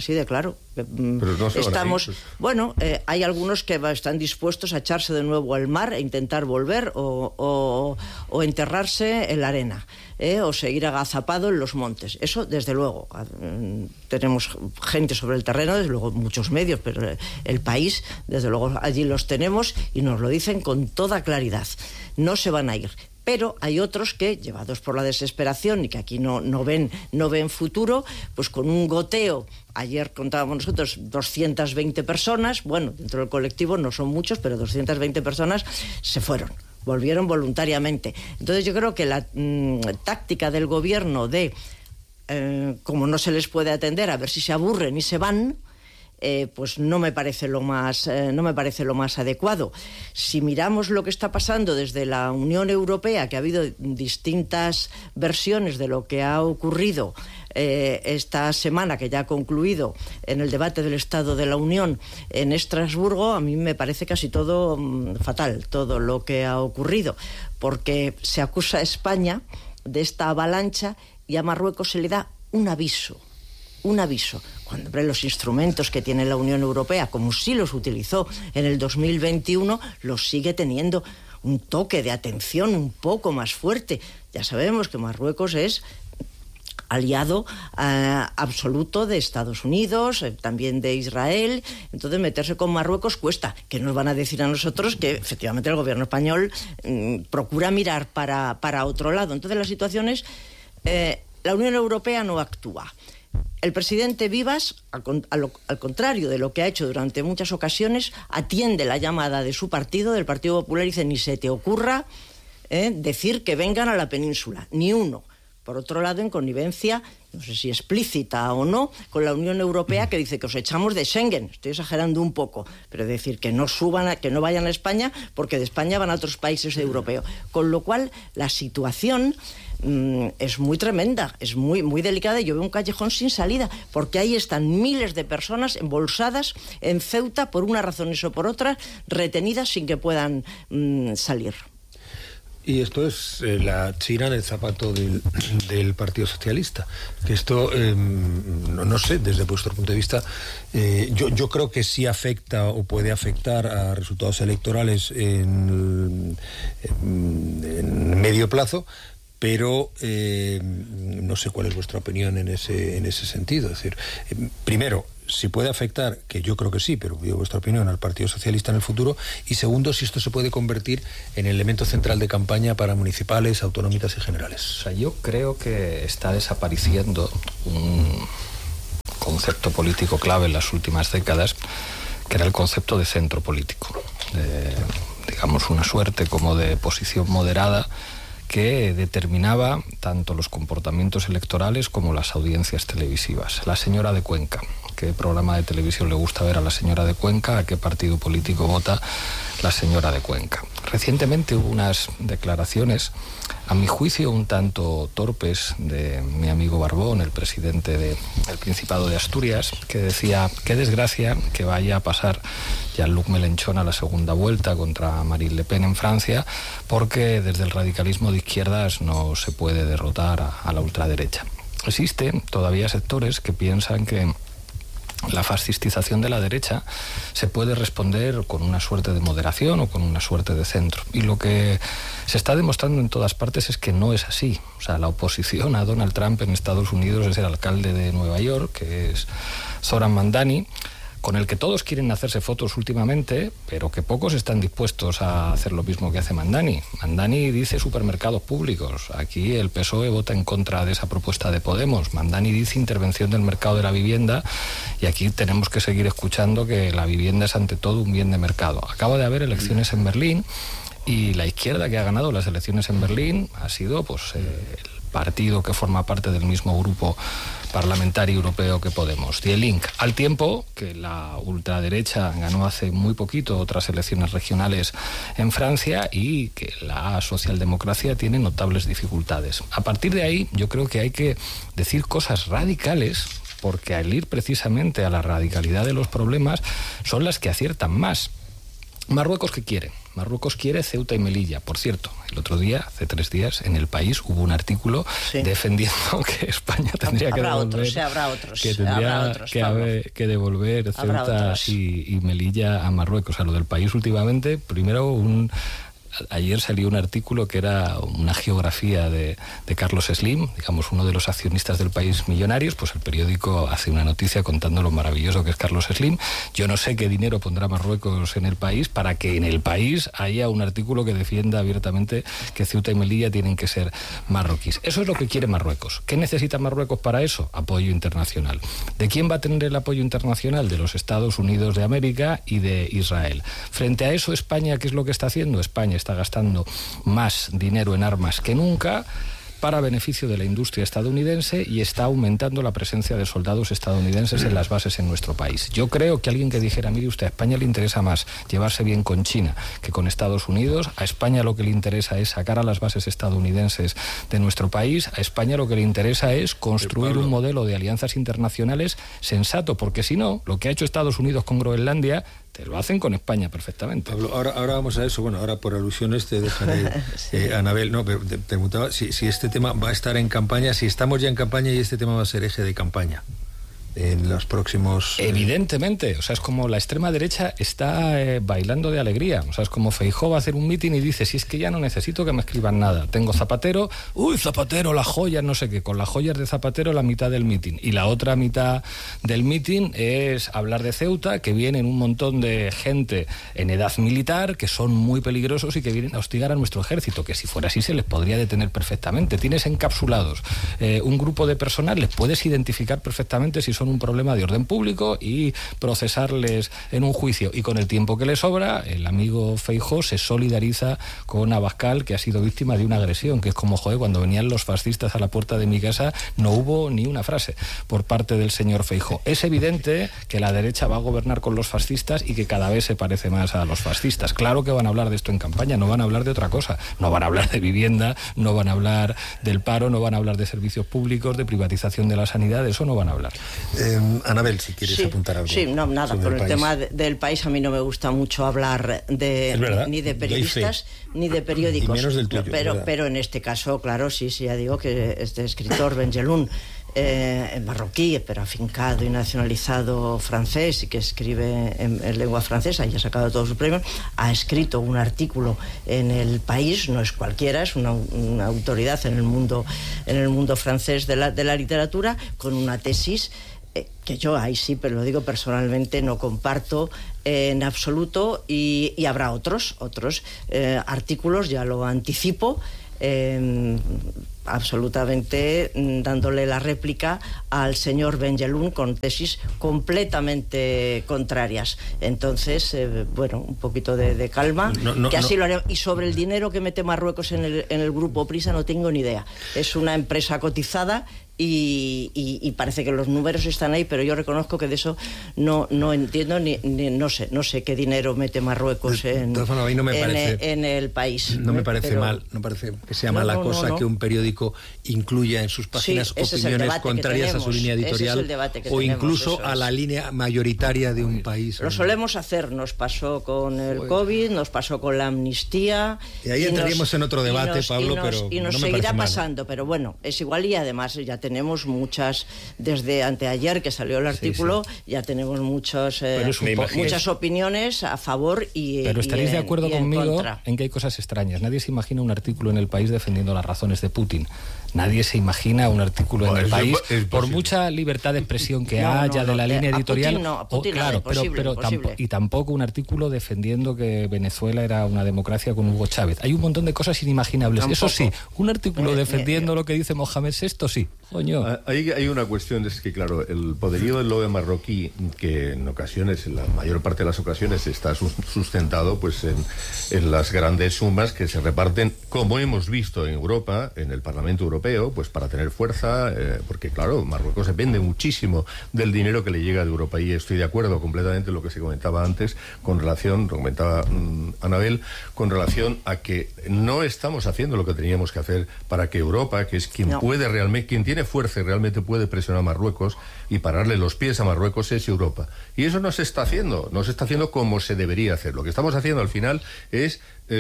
Pero no estamos, bueno, hay algunos que están dispuestos a echarse de nuevo al mar e intentar volver o enterrarse en la arena, o seguir agazapado en los montes. Eso, desde luego, tenemos gente sobre el terreno, desde luego muchos medios, pero el país, desde luego, allí los tenemos y nos lo dicen con toda claridad. No se van a ir. Pero hay otros que, llevados por la desesperación y que aquí no ven futuro, pues con un goteo. Ayer contábamos nosotros 220 personas, bueno, dentro del colectivo no son muchos, pero 220 personas se fueron, volvieron voluntariamente. Entonces yo creo que la táctica del gobierno de, como no se les puede atender, a ver si se aburren y se van, pues no me parece lo más adecuado. Si miramos lo que está pasando desde la Unión Europea, que ha habido distintas versiones de lo que ha ocurrido esta semana, que ya ha concluido en el debate del Estado de la Unión en Estrasburgo, a mí me parece casi todo fatal, todo lo que ha ocurrido, porque se acusa a España de esta avalancha y a Marruecos se le da un aviso, cuando los instrumentos que tiene la Unión Europea, como sí los utilizó en el 2021, los sigue teniendo. Un toque de atención un poco más fuerte. Ya sabemos que Marruecos es aliado absoluto de Estados Unidos, también de Israel. Entonces meterse con Marruecos cuesta. ¿Qué nos van a decir a nosotros? Que efectivamente el gobierno español procura mirar para otro lado. Entonces la situación es, la Unión Europea no actúa. El presidente Vivas, al contrario de lo que ha hecho durante muchas ocasiones, atiende la llamada de su partido, del Partido Popular, y dice: ni se te ocurra decir que vengan a la península, ni uno. Por otro lado, en connivencia, no sé si explícita o no, con la Unión Europea, que dice que os echamos de Schengen. Estoy exagerando un poco, pero es decir, que no vayan a España, porque de España van a otros países europeos. Con lo cual, la situación es muy tremenda, es muy, muy delicada, y yo veo un callejón sin salida, porque ahí están miles de personas embolsadas en Ceuta, por unas razones o por otras, retenidas sin que puedan salir. Y esto es la china en el zapato del Partido Socialista. Que esto, no sé, desde vuestro punto de vista, yo creo que sí afecta o puede afectar a resultados electorales en medio plazo, pero no sé cuál es vuestra opinión en ese sentido. Es decir, primero, si puede afectar, que yo creo que sí, pero digo vuestra opinión, al Partido Socialista en el futuro, y segundo, si esto se puede convertir en elemento central de campaña para municipales, autonómicas y generales. O sea, yo creo que está desapareciendo un concepto político clave en las últimas décadas, que era el concepto de centro político, digamos una suerte como de posición moderada que determinaba tanto los comportamientos electorales como las audiencias televisivas. La señora de Cuenca, ¿qué programa de televisión le gusta ver a la señora de Cuenca? ¿A qué partido político vota la señora de Cuenca? Recientemente hubo unas declaraciones, a mi juicio un tanto torpes, de mi amigo Barbón, el presidente del Principado de Asturias, que decía: qué desgracia que vaya a pasar Jean-Luc Mélenchon a la segunda vuelta contra Marine Le Pen en Francia, porque desde el radicalismo de izquierdas no se puede derrotar a la ultraderecha. Existen todavía sectores que piensan que la fascistización de la derecha se puede responder con una suerte de moderación o con una suerte de centro. Y lo que se está demostrando en todas partes es que no es así. O sea, la oposición a Donald Trump en Estados Unidos es el alcalde de Nueva York, que es Zoran Mandani, con el que todos quieren hacerse fotos últimamente, pero que pocos están dispuestos a hacer lo mismo que hace Mandani. Mandani dice supermercados públicos. Aquí el PSOE vota en contra de esa propuesta de Podemos. Mandani dice intervención del mercado de la vivienda, y aquí tenemos que seguir escuchando que la vivienda es ante todo un bien de mercado. Acaba de haber elecciones en Berlín, y la izquierda que ha ganado las elecciones en Berlín ha sido el partido que forma parte del mismo grupo parlamentario europeo que Podemos, Die Linke, al tiempo que la ultraderecha ganó hace muy poquito otras elecciones regionales en Francia, y que la socialdemocracia tiene notables dificultades. A partir de ahí, yo creo que hay que decir cosas radicales, porque al ir precisamente a la radicalidad de los problemas son las que aciertan más. ¿Marruecos qué quiere? Marruecos quiere Ceuta y Melilla. Por cierto, el otro día, hace 3 días, en El País hubo un artículo defendiendo que España tendría que devolver Ceuta y Melilla a Marruecos. A lo del País últimamente, primero ayer salió un artículo que era una geografía de Carlos Slim, digamos uno de los accionistas del País millonarios. Pues el periódico hace una noticia contando lo maravilloso que es Carlos Slim. Yo no sé qué dinero pondrá Marruecos en El País para que en El País haya un artículo que defienda abiertamente que Ceuta y Melilla tienen que ser marroquíes. Eso es lo que quiere Marruecos. ¿Qué necesita Marruecos para eso? Apoyo internacional. ¿De quién va a tener el apoyo internacional? De los Estados Unidos de América y de Israel. Frente a eso, España, ¿qué es lo que está haciendo? España está gastando más dinero en armas que nunca para beneficio de la industria estadounidense, y está aumentando la presencia de soldados estadounidenses en las bases en nuestro país. Yo creo que alguien que dijera: mire usted, a España le interesa más llevarse bien con China que con Estados Unidos, a España lo que le interesa es sacar a las bases estadounidenses de nuestro país, a España lo que le interesa es construir un modelo de alianzas internacionales sensato, porque si no, lo que ha hecho Estados Unidos con Groenlandia, te lo hacen con España perfectamente. Pablo, ahora vamos a eso. Bueno, ahora por alusiones te dejaré, Anabel. No, pero te preguntaba si este tema va a estar en campaña, si estamos ya en campaña y este tema va a ser eje de campaña. en los próximos... Evidentemente, o sea, es como la extrema derecha está bailando de alegría, o sea, es como Feijóo va a hacer un mitin y dice, si es que ya no necesito que me escriban nada, tengo Zapatero, Zapatero, las joyas, no sé qué, con las joyas de Zapatero la mitad del mitin, y la otra mitad del mitin es hablar de Ceuta, que vienen un montón de gente en edad militar, que son muy peligrosos y que vienen a hostigar a nuestro ejército, que si fuera así se les podría detener perfectamente. Tienes encapsulados un grupo de personas, les puedes identificar perfectamente si son un problema de orden público y procesarles en un juicio, y con el tiempo que le sobra el amigo Feijóo se solidariza con Abascal, que ha sido víctima de una agresión, que es como, joder, cuando venían los fascistas a la puerta de mi casa no hubo ni una frase por parte del señor Feijóo. Es evidente que la derecha va a gobernar con los fascistas y que cada vez se parece más a los fascistas. Claro que van a hablar de esto en campaña, no van a hablar de otra cosa, no van a hablar de vivienda, no van a hablar del paro, no van a hablar de servicios públicos, de privatización de la sanidad, de eso no van a hablar. Anabel, si quieres apuntar algo. Sí, no, nada, por el tema del país a mí no me gusta mucho hablar ni de periodistas ni de periódicos. Y menos del tuyo, pero en este caso, claro, sí, ya digo que este escritor, Benjeloun, marroquí, pero afincado y nacionalizado francés y que escribe en lengua francesa y ha sacado todos sus premios, ha escrito un artículo en El País, no es cualquiera, es una autoridad en el mundo francés de la literatura, con una tesis que yo ahí sí, pero lo digo personalmente, no comparto en absoluto, y habrá otros artículos, ya lo anticipo, absolutamente dándole la réplica al señor Benjeloun con tesis completamente contrarias. Entonces, un poquito de calma, así lo haremos. Y sobre el dinero que mete Marruecos en el grupo Prisa no tengo ni idea. Es una empresa cotizada y parece que los números están ahí, pero yo reconozco que de eso no entiendo ni no sé qué dinero mete Marruecos en el país. No me parece mal, no parece que sea mala cosa que un periódico incluya en sus páginas opiniones contrarias a su línea editorial o incluso a la línea mayoritaria de un país. Lo solemos hacer, nos pasó con el COVID, nos pasó con la amnistía. Y ahí entraríamos en otro debate, Pablo, pero y nos seguirá pasando, pero bueno, es igual, y además ya tenemos muchas, desde anteayer que salió el artículo, ya tenemos muchas opiniones a favor y pero estaréis de acuerdo conmigo en que hay cosas extrañas. Nadie se imagina un artículo en El País defendiendo las razones de Putin. Nadie se imagina un artículo en El País, por mucha libertad de expresión que haya de la línea editorial. Putin claro, pero tampoco un artículo defendiendo que Venezuela era una democracia con Hugo Chávez. Hay un montón de cosas inimaginables. Tampoco. Eso sí, un artículo defendiendo lo que dice Mohamed VI, sí. Coño. Ahí hay una cuestión, es que claro, el poderío del lobby marroquí, que en ocasiones, en la mayor parte de las ocasiones, está sustentado pues en las grandes sumas que se reparten, como hemos visto en Europa, en el Parlamento Europeo, pues para tener fuerza, porque claro, Marruecos depende muchísimo del dinero que le llega de Europa, y estoy de acuerdo completamente en lo que se comentaba antes, lo comentaba Anabel, con relación a que no estamos haciendo lo que teníamos que hacer para que Europa, que es quien puede realmente, quien tiene fuerza y realmente puede presionar a Marruecos y pararle los pies a Marruecos, es Europa. Y eso no se está haciendo como se debería hacer. Lo que estamos haciendo al final es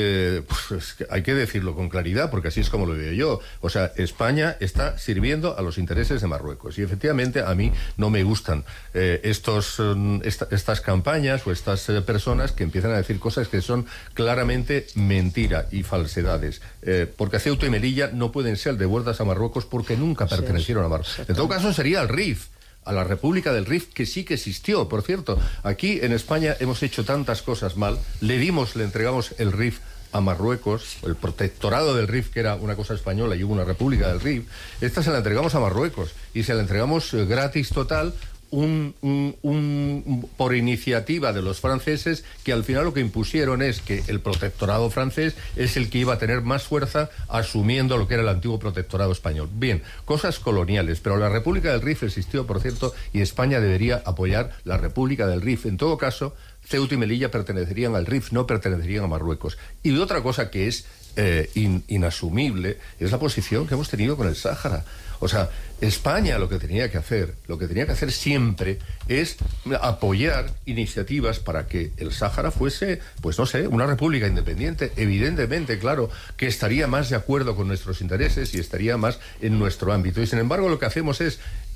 hay que decirlo con claridad, porque así es como lo veo yo. O sea, España está sirviendo a los intereses de Marruecos, y efectivamente a mí no me gustan estas campañas o estas personas que empiezan a decir cosas que son claramente mentira y falsedades, porque Ceuta y Melilla no pueden ser devueltas a Marruecos porque nunca pertenecieron a Marruecos. En todo caso sería el Rif, a la República del Rif, que sí que existió, por cierto. Aquí en España hemos hecho tantas cosas mal, le entregamos el Rif a Marruecos, el protectorado del Rif, que era una cosa española y hubo una República del Rif. Esta se la entregamos a Marruecos y se la entregamos gratis total, por iniciativa de los franceses, que al final lo que impusieron es que el protectorado francés es el que iba a tener más fuerza, asumiendo lo que era el antiguo protectorado español. Bien, cosas coloniales, pero la República del Rif existió, por cierto, y España debería apoyar la República del Rif. En todo caso, Ceuta y Melilla pertenecerían al Rif, no pertenecerían a Marruecos. Y otra cosa que es inasumible es la posición que hemos tenido con el Sáhara. O sea, España lo que tenía que hacer siempre es apoyar iniciativas para que el Sáhara fuese, pues no sé, una república independiente. Evidentemente, claro, que estaría más de acuerdo con nuestros intereses y estaría más en nuestro ámbito. Y sin embargo, lo que hacemos es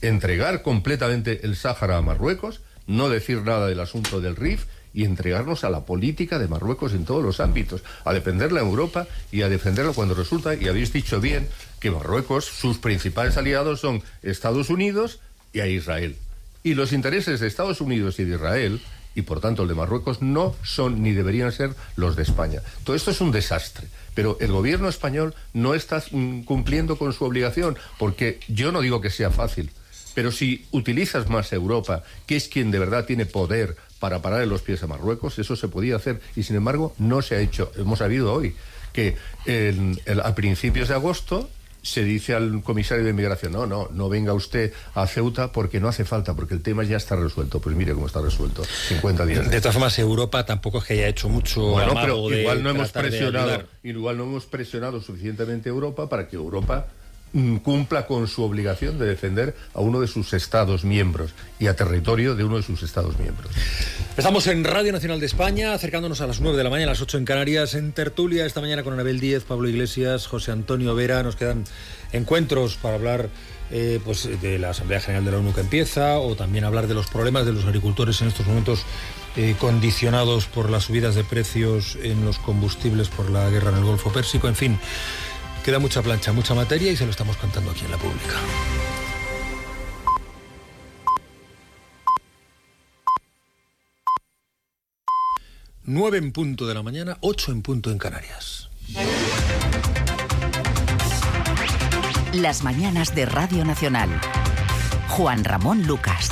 entregar completamente el Sáhara a Marruecos, no decir nada del asunto del Rif y entregarnos a la política de Marruecos en todos los ámbitos, a defenderla en Europa y a defenderla cuando resulta, y habéis dicho bien, que Marruecos, sus principales aliados son Estados Unidos y a Israel. Y los intereses de Estados Unidos y de Israel, y por tanto el de Marruecos, no son ni deberían ser los de España. Todo esto es un desastre, pero el gobierno español no está cumpliendo con su obligación, porque yo no digo que sea fácil, pero si utilizas más Europa, que es quien de verdad tiene poder para parar en los pies a Marruecos, eso se podía hacer, y sin embargo no se ha hecho. Hemos sabido hoy que a principios de agosto se dice al comisario de Inmigración, no venga usted a Ceuta porque no hace falta, porque el tema ya está resuelto. Pues mire cómo está resuelto, 50 días. De todas formas, Europa tampoco es que haya hecho mucho. Bueno, pero igual no hemos presionado suficientemente a Europa para que Europa cumpla con su obligación de defender a uno de sus Estados miembros y a territorio de uno de sus Estados miembros. Estamos en Radio Nacional de España, acercándonos a las 9 de la mañana, a las 8 en Canarias, en tertulia esta mañana con Anabel Díez, Pablo Iglesias, José Antonio Vera. Nos quedan encuentros para hablar de la Asamblea General de la ONU que empieza, o también hablar de los problemas de los agricultores en estos momentos condicionados por las subidas de precios en los combustibles por la guerra en el Golfo Pérsico. En fin, queda mucha plancha, mucha materia, y se lo estamos contando aquí en La Pública. Nueve en punto de la mañana, 8 en punto en Canarias. Las mañanas de Radio Nacional. Juan Ramón Lucas.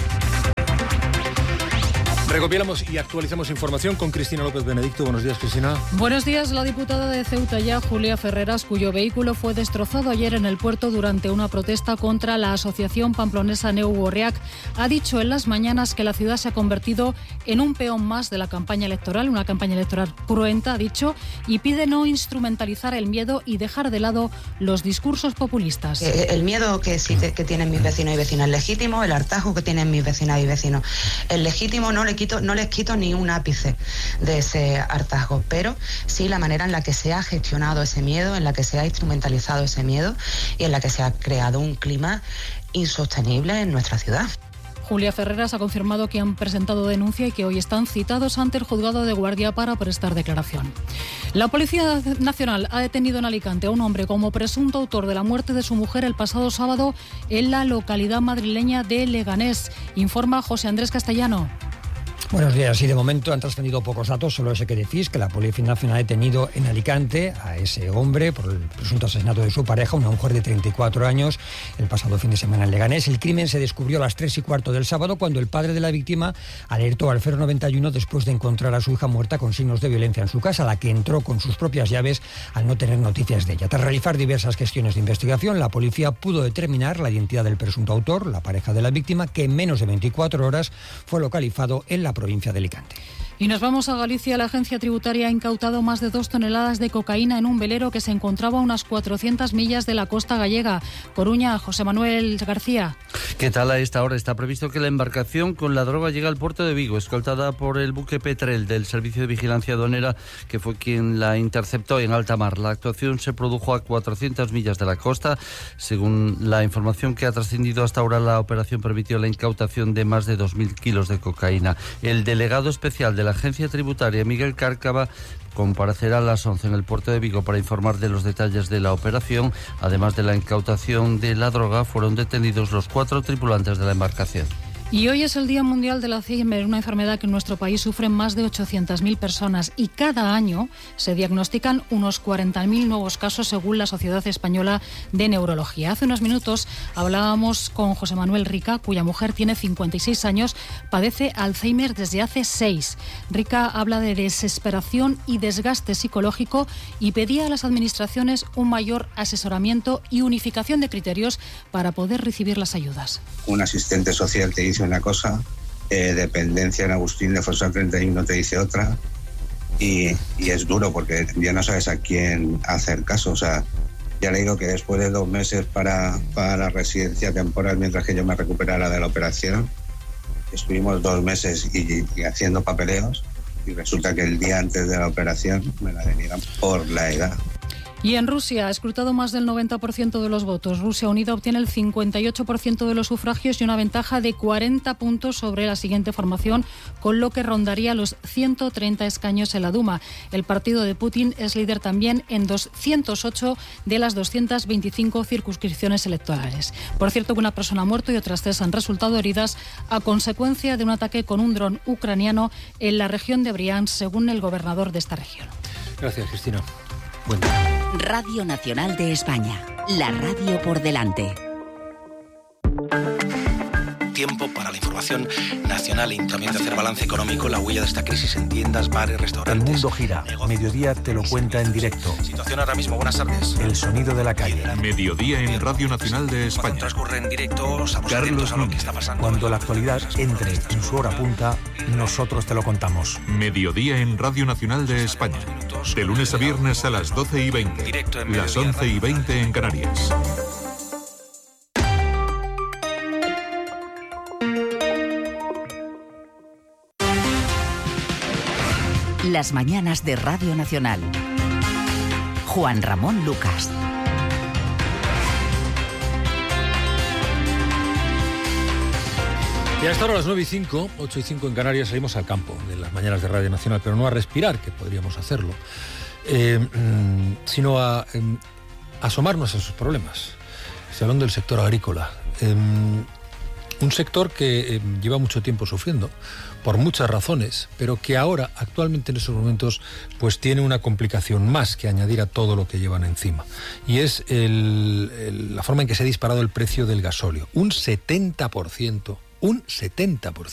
Recopilamos y actualizamos información con Cristina López Benedicto. Buenos días, Cristina. Buenos días. La diputada de Ceuta Ya, Julia Ferreras, cuyo vehículo fue destrozado ayer en el puerto durante una protesta contra la asociación pamplonesa Neu Gorriak, ha dicho en las mañanas que la ciudad se ha convertido en un peón más de la campaña electoral, una campaña electoral cruenta, ha dicho, y pide no instrumentalizar el miedo y dejar de lado los discursos populistas. El miedo que tienen mis vecinos y vecinas es legítimo, el hartazgo que tienen mis vecinas y vecinos es legítimo, no les quito ni un ápice de ese hartazgo, pero sí la manera en la que se ha gestionado ese miedo, en la que se ha instrumentalizado ese miedo y en la que se ha creado un clima insostenible en nuestra ciudad. Julia Ferreras ha confirmado que han presentado denuncia y que hoy están citados ante el juzgado de guardia para prestar declaración. La Policía Nacional ha detenido en Alicante a un hombre como presunto autor de la muerte de su mujer el pasado sábado en la localidad madrileña de Leganés. Informa José Andrés Castellano. Buenos días. Y de momento han trascendido pocos datos, solo ese que decís, que la Policía Nacional ha detenido en Alicante a ese hombre por el presunto asesinato de su pareja, una mujer de 34 años, el pasado fin de semana en Leganés. El crimen se descubrió a las 3:15 del sábado, cuando el padre de la víctima alertó al 091 después de encontrar a su hija muerta con signos de violencia en su casa, a la que entró con sus propias llaves al no tener noticias de ella. Tras realizar diversas gestiones de investigación, la policía pudo determinar la identidad del presunto autor, la pareja de la víctima, que en menos de 24 horas fue localizado en la provincia de Alicante. Y nos vamos a Galicia. La agencia tributaria ha incautado más de 2 toneladas de cocaína en un velero que se encontraba a unas 400 millas de la costa gallega. Coruña, José Manuel García. ¿Qué tal? A esta hora está previsto que la embarcación con la droga llegue al puerto de Vigo, escoltada por el buque Petrel del Servicio de Vigilancia Aduanera, que fue quien la interceptó en alta mar. La actuación se produjo a 400 millas de la costa. Según la información que ha trascendido hasta ahora, la operación permitió la incautación de más de 2.000 kilos de cocaína. El delegado especial de la agencia tributaria, Miguel Cárcava, comparecerá a las 11 en el puerto de Vigo para informar de los detalles de la operación. Además de la incautación de la droga, fueron detenidos los 4 tripulantes de la embarcación. Y hoy es el Día Mundial del Alzheimer, una enfermedad que en nuestro país sufren más de 800.000 personas, y cada año se diagnostican unos 40.000 nuevos casos según la Sociedad Española de Neurología. Hace unos minutos hablábamos con José Manuel Rica, cuya mujer tiene 56 años, padece Alzheimer desde hace 6. Rica habla de desesperación y desgaste psicológico y pedía a las administraciones un mayor asesoramiento y unificación de criterios para poder recibir las ayudas. Un asistente social te dice una cosa, dependencia en Agustín de Fossán 31 te dice otra, y es duro porque ya no sabes a quién hacer caso. O sea, ya le digo que después de 2 meses para residencia temporal mientras que yo me recuperara de la operación, estuvimos 2 meses y haciendo papeleos, y resulta que el día antes de la operación me la deniegan por la edad. Y en Rusia ha escrutado más del 90% de los votos. Rusia Unida obtiene el 58% de los sufragios y una ventaja de 40 puntos sobre la siguiente formación, con lo que rondaría los 130 escaños en la Duma. El partido de Putin es líder también en 208 de las 225 circunscripciones electorales. Por cierto, que una persona ha muerto y otras 3 han resultado heridas a consecuencia de un ataque con un dron ucraniano en la región de Briansk, según el gobernador de esta región. Gracias, Cristina. Buen día. Radio Nacional de España, la radio por delante. Tiempo para la información nacional y también de hacer balance económico, la huella de esta crisis en tiendas, bares, restaurantes. El mundo gira. Mediodía te lo cuenta en directo. Situación ahora mismo. Buenas tardes. El sonido de la calle. Mediodía en Radio Nacional de España. Cuando transcurre en directo, estamos atentos a lo que está pasando. Cuando la actualidad entre en su hora punta, nosotros te lo contamos. Mediodía en Radio Nacional de España. De lunes a viernes a las 12:20. Las 11:20 en Canarias. Las mañanas de Radio Nacional. Juan Ramón Lucas. Y a esta hora, a las 9:05, 8:05 en Canarias, salimos al campo de las mañanas de Radio Nacional, pero no a respirar, que podríamos hacerlo, sino a asomarnos a sus problemas. Estoy hablando del sector agrícola. Un sector que lleva mucho tiempo sufriendo por muchas razones, pero que ahora, actualmente en esos momentos, pues tiene una complicación más que añadir a todo lo que llevan encima. Y es la forma en que se ha disparado el precio del gasóleo. Un 70%. Un 70%.